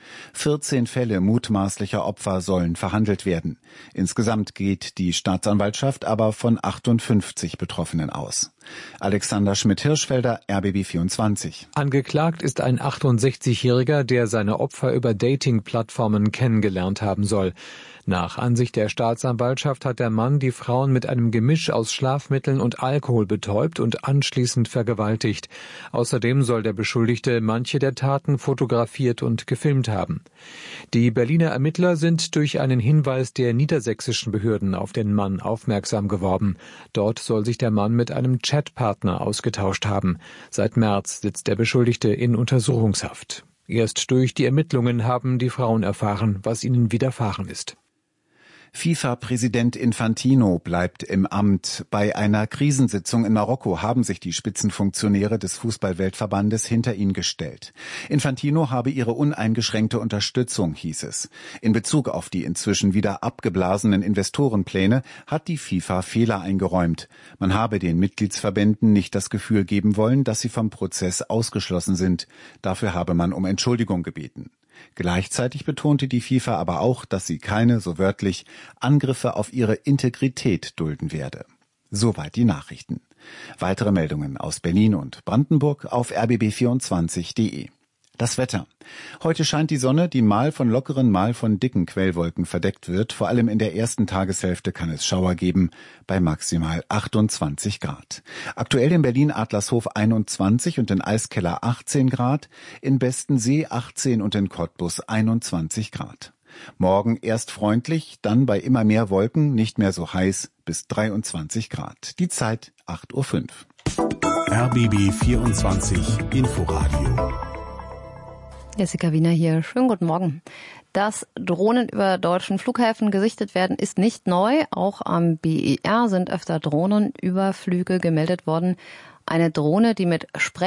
vierzehn Fälle mutmaßlicher Opfer sollen verhandelt werden. Insgesamt geht die Staatsanwaltschaft aber von achtundfünfzig Betroffenen aus. Alexander Schmidt-Hirschfelder, R B B vierundzwanzig. Angeklagt ist ein achtundsechzigjähriger, der seine Opfer über Dating-Plattformen kennengelernt haben soll. Nach Ansicht der Staatsanwaltschaft hat der Mann die Frauen mit einem Gemisch aus Schlafmitteln und Alkohol betäubt und anschließend vergewaltigt. Außerdem soll der Beschuldigte manche der Taten fotografiert und gefilmt haben. Die Berliner Ermittler sind durch einen Hinweis der niedersächsischen Behörden auf den Mann aufmerksam geworden. Dort soll sich der Mann mit einem Chatpartner ausgetauscht haben. Seit März sitzt der Beschuldigte in Untersuchungshaft. Erst durch die Ermittlungen haben die Frauen erfahren, was ihnen widerfahren ist. FIFA-Präsident Infantino bleibt im Amt. Bei einer Krisensitzung in Marokko haben sich die Spitzenfunktionäre des Fußball-Weltverbandes hinter ihn gestellt. Infantino habe ihre uneingeschränkte Unterstützung, hieß es. In Bezug auf die inzwischen wieder abgeblasenen Investorenpläne hat die FIFA Fehler eingeräumt. Man habe den Mitgliedsverbänden nicht das Gefühl geben wollen, dass sie vom Prozess ausgeschlossen sind. Dafür habe man um Entschuldigung gebeten. Gleichzeitig betonte die FIFA aber auch, dass sie keine, so wörtlich, Angriffe auf ihre Integrität dulden werde. Soweit die Nachrichten. Weitere Meldungen aus Berlin und Brandenburg auf r b b vierundzwanzig punkt de. Das Wetter. Heute scheint die Sonne, die mal von lockeren, mal von dicken Quellwolken verdeckt wird. Vor allem in der ersten Tageshälfte kann es Schauer geben, bei maximal achtundzwanzig Grad. Aktuell in Berlin-Adlershof einundzwanzig und in Eiskeller achtzehn Grad, in Bestensee achtzehn und in Cottbus einundzwanzig Grad. Morgen erst freundlich, dann bei immer mehr Wolken, nicht mehr so heiß, bis dreiundzwanzig Grad. Die Zeit acht Uhr fünf. R B B vierundzwanzig Inforadio. Jessica Wiener hier. Schönen guten Morgen. Dass Drohnen über deutschen Flughäfen gesichtet werden, ist nicht neu. Auch am B E R sind öfter Drohnenüberflüge gemeldet worden. Eine Drohne, die mit Sprech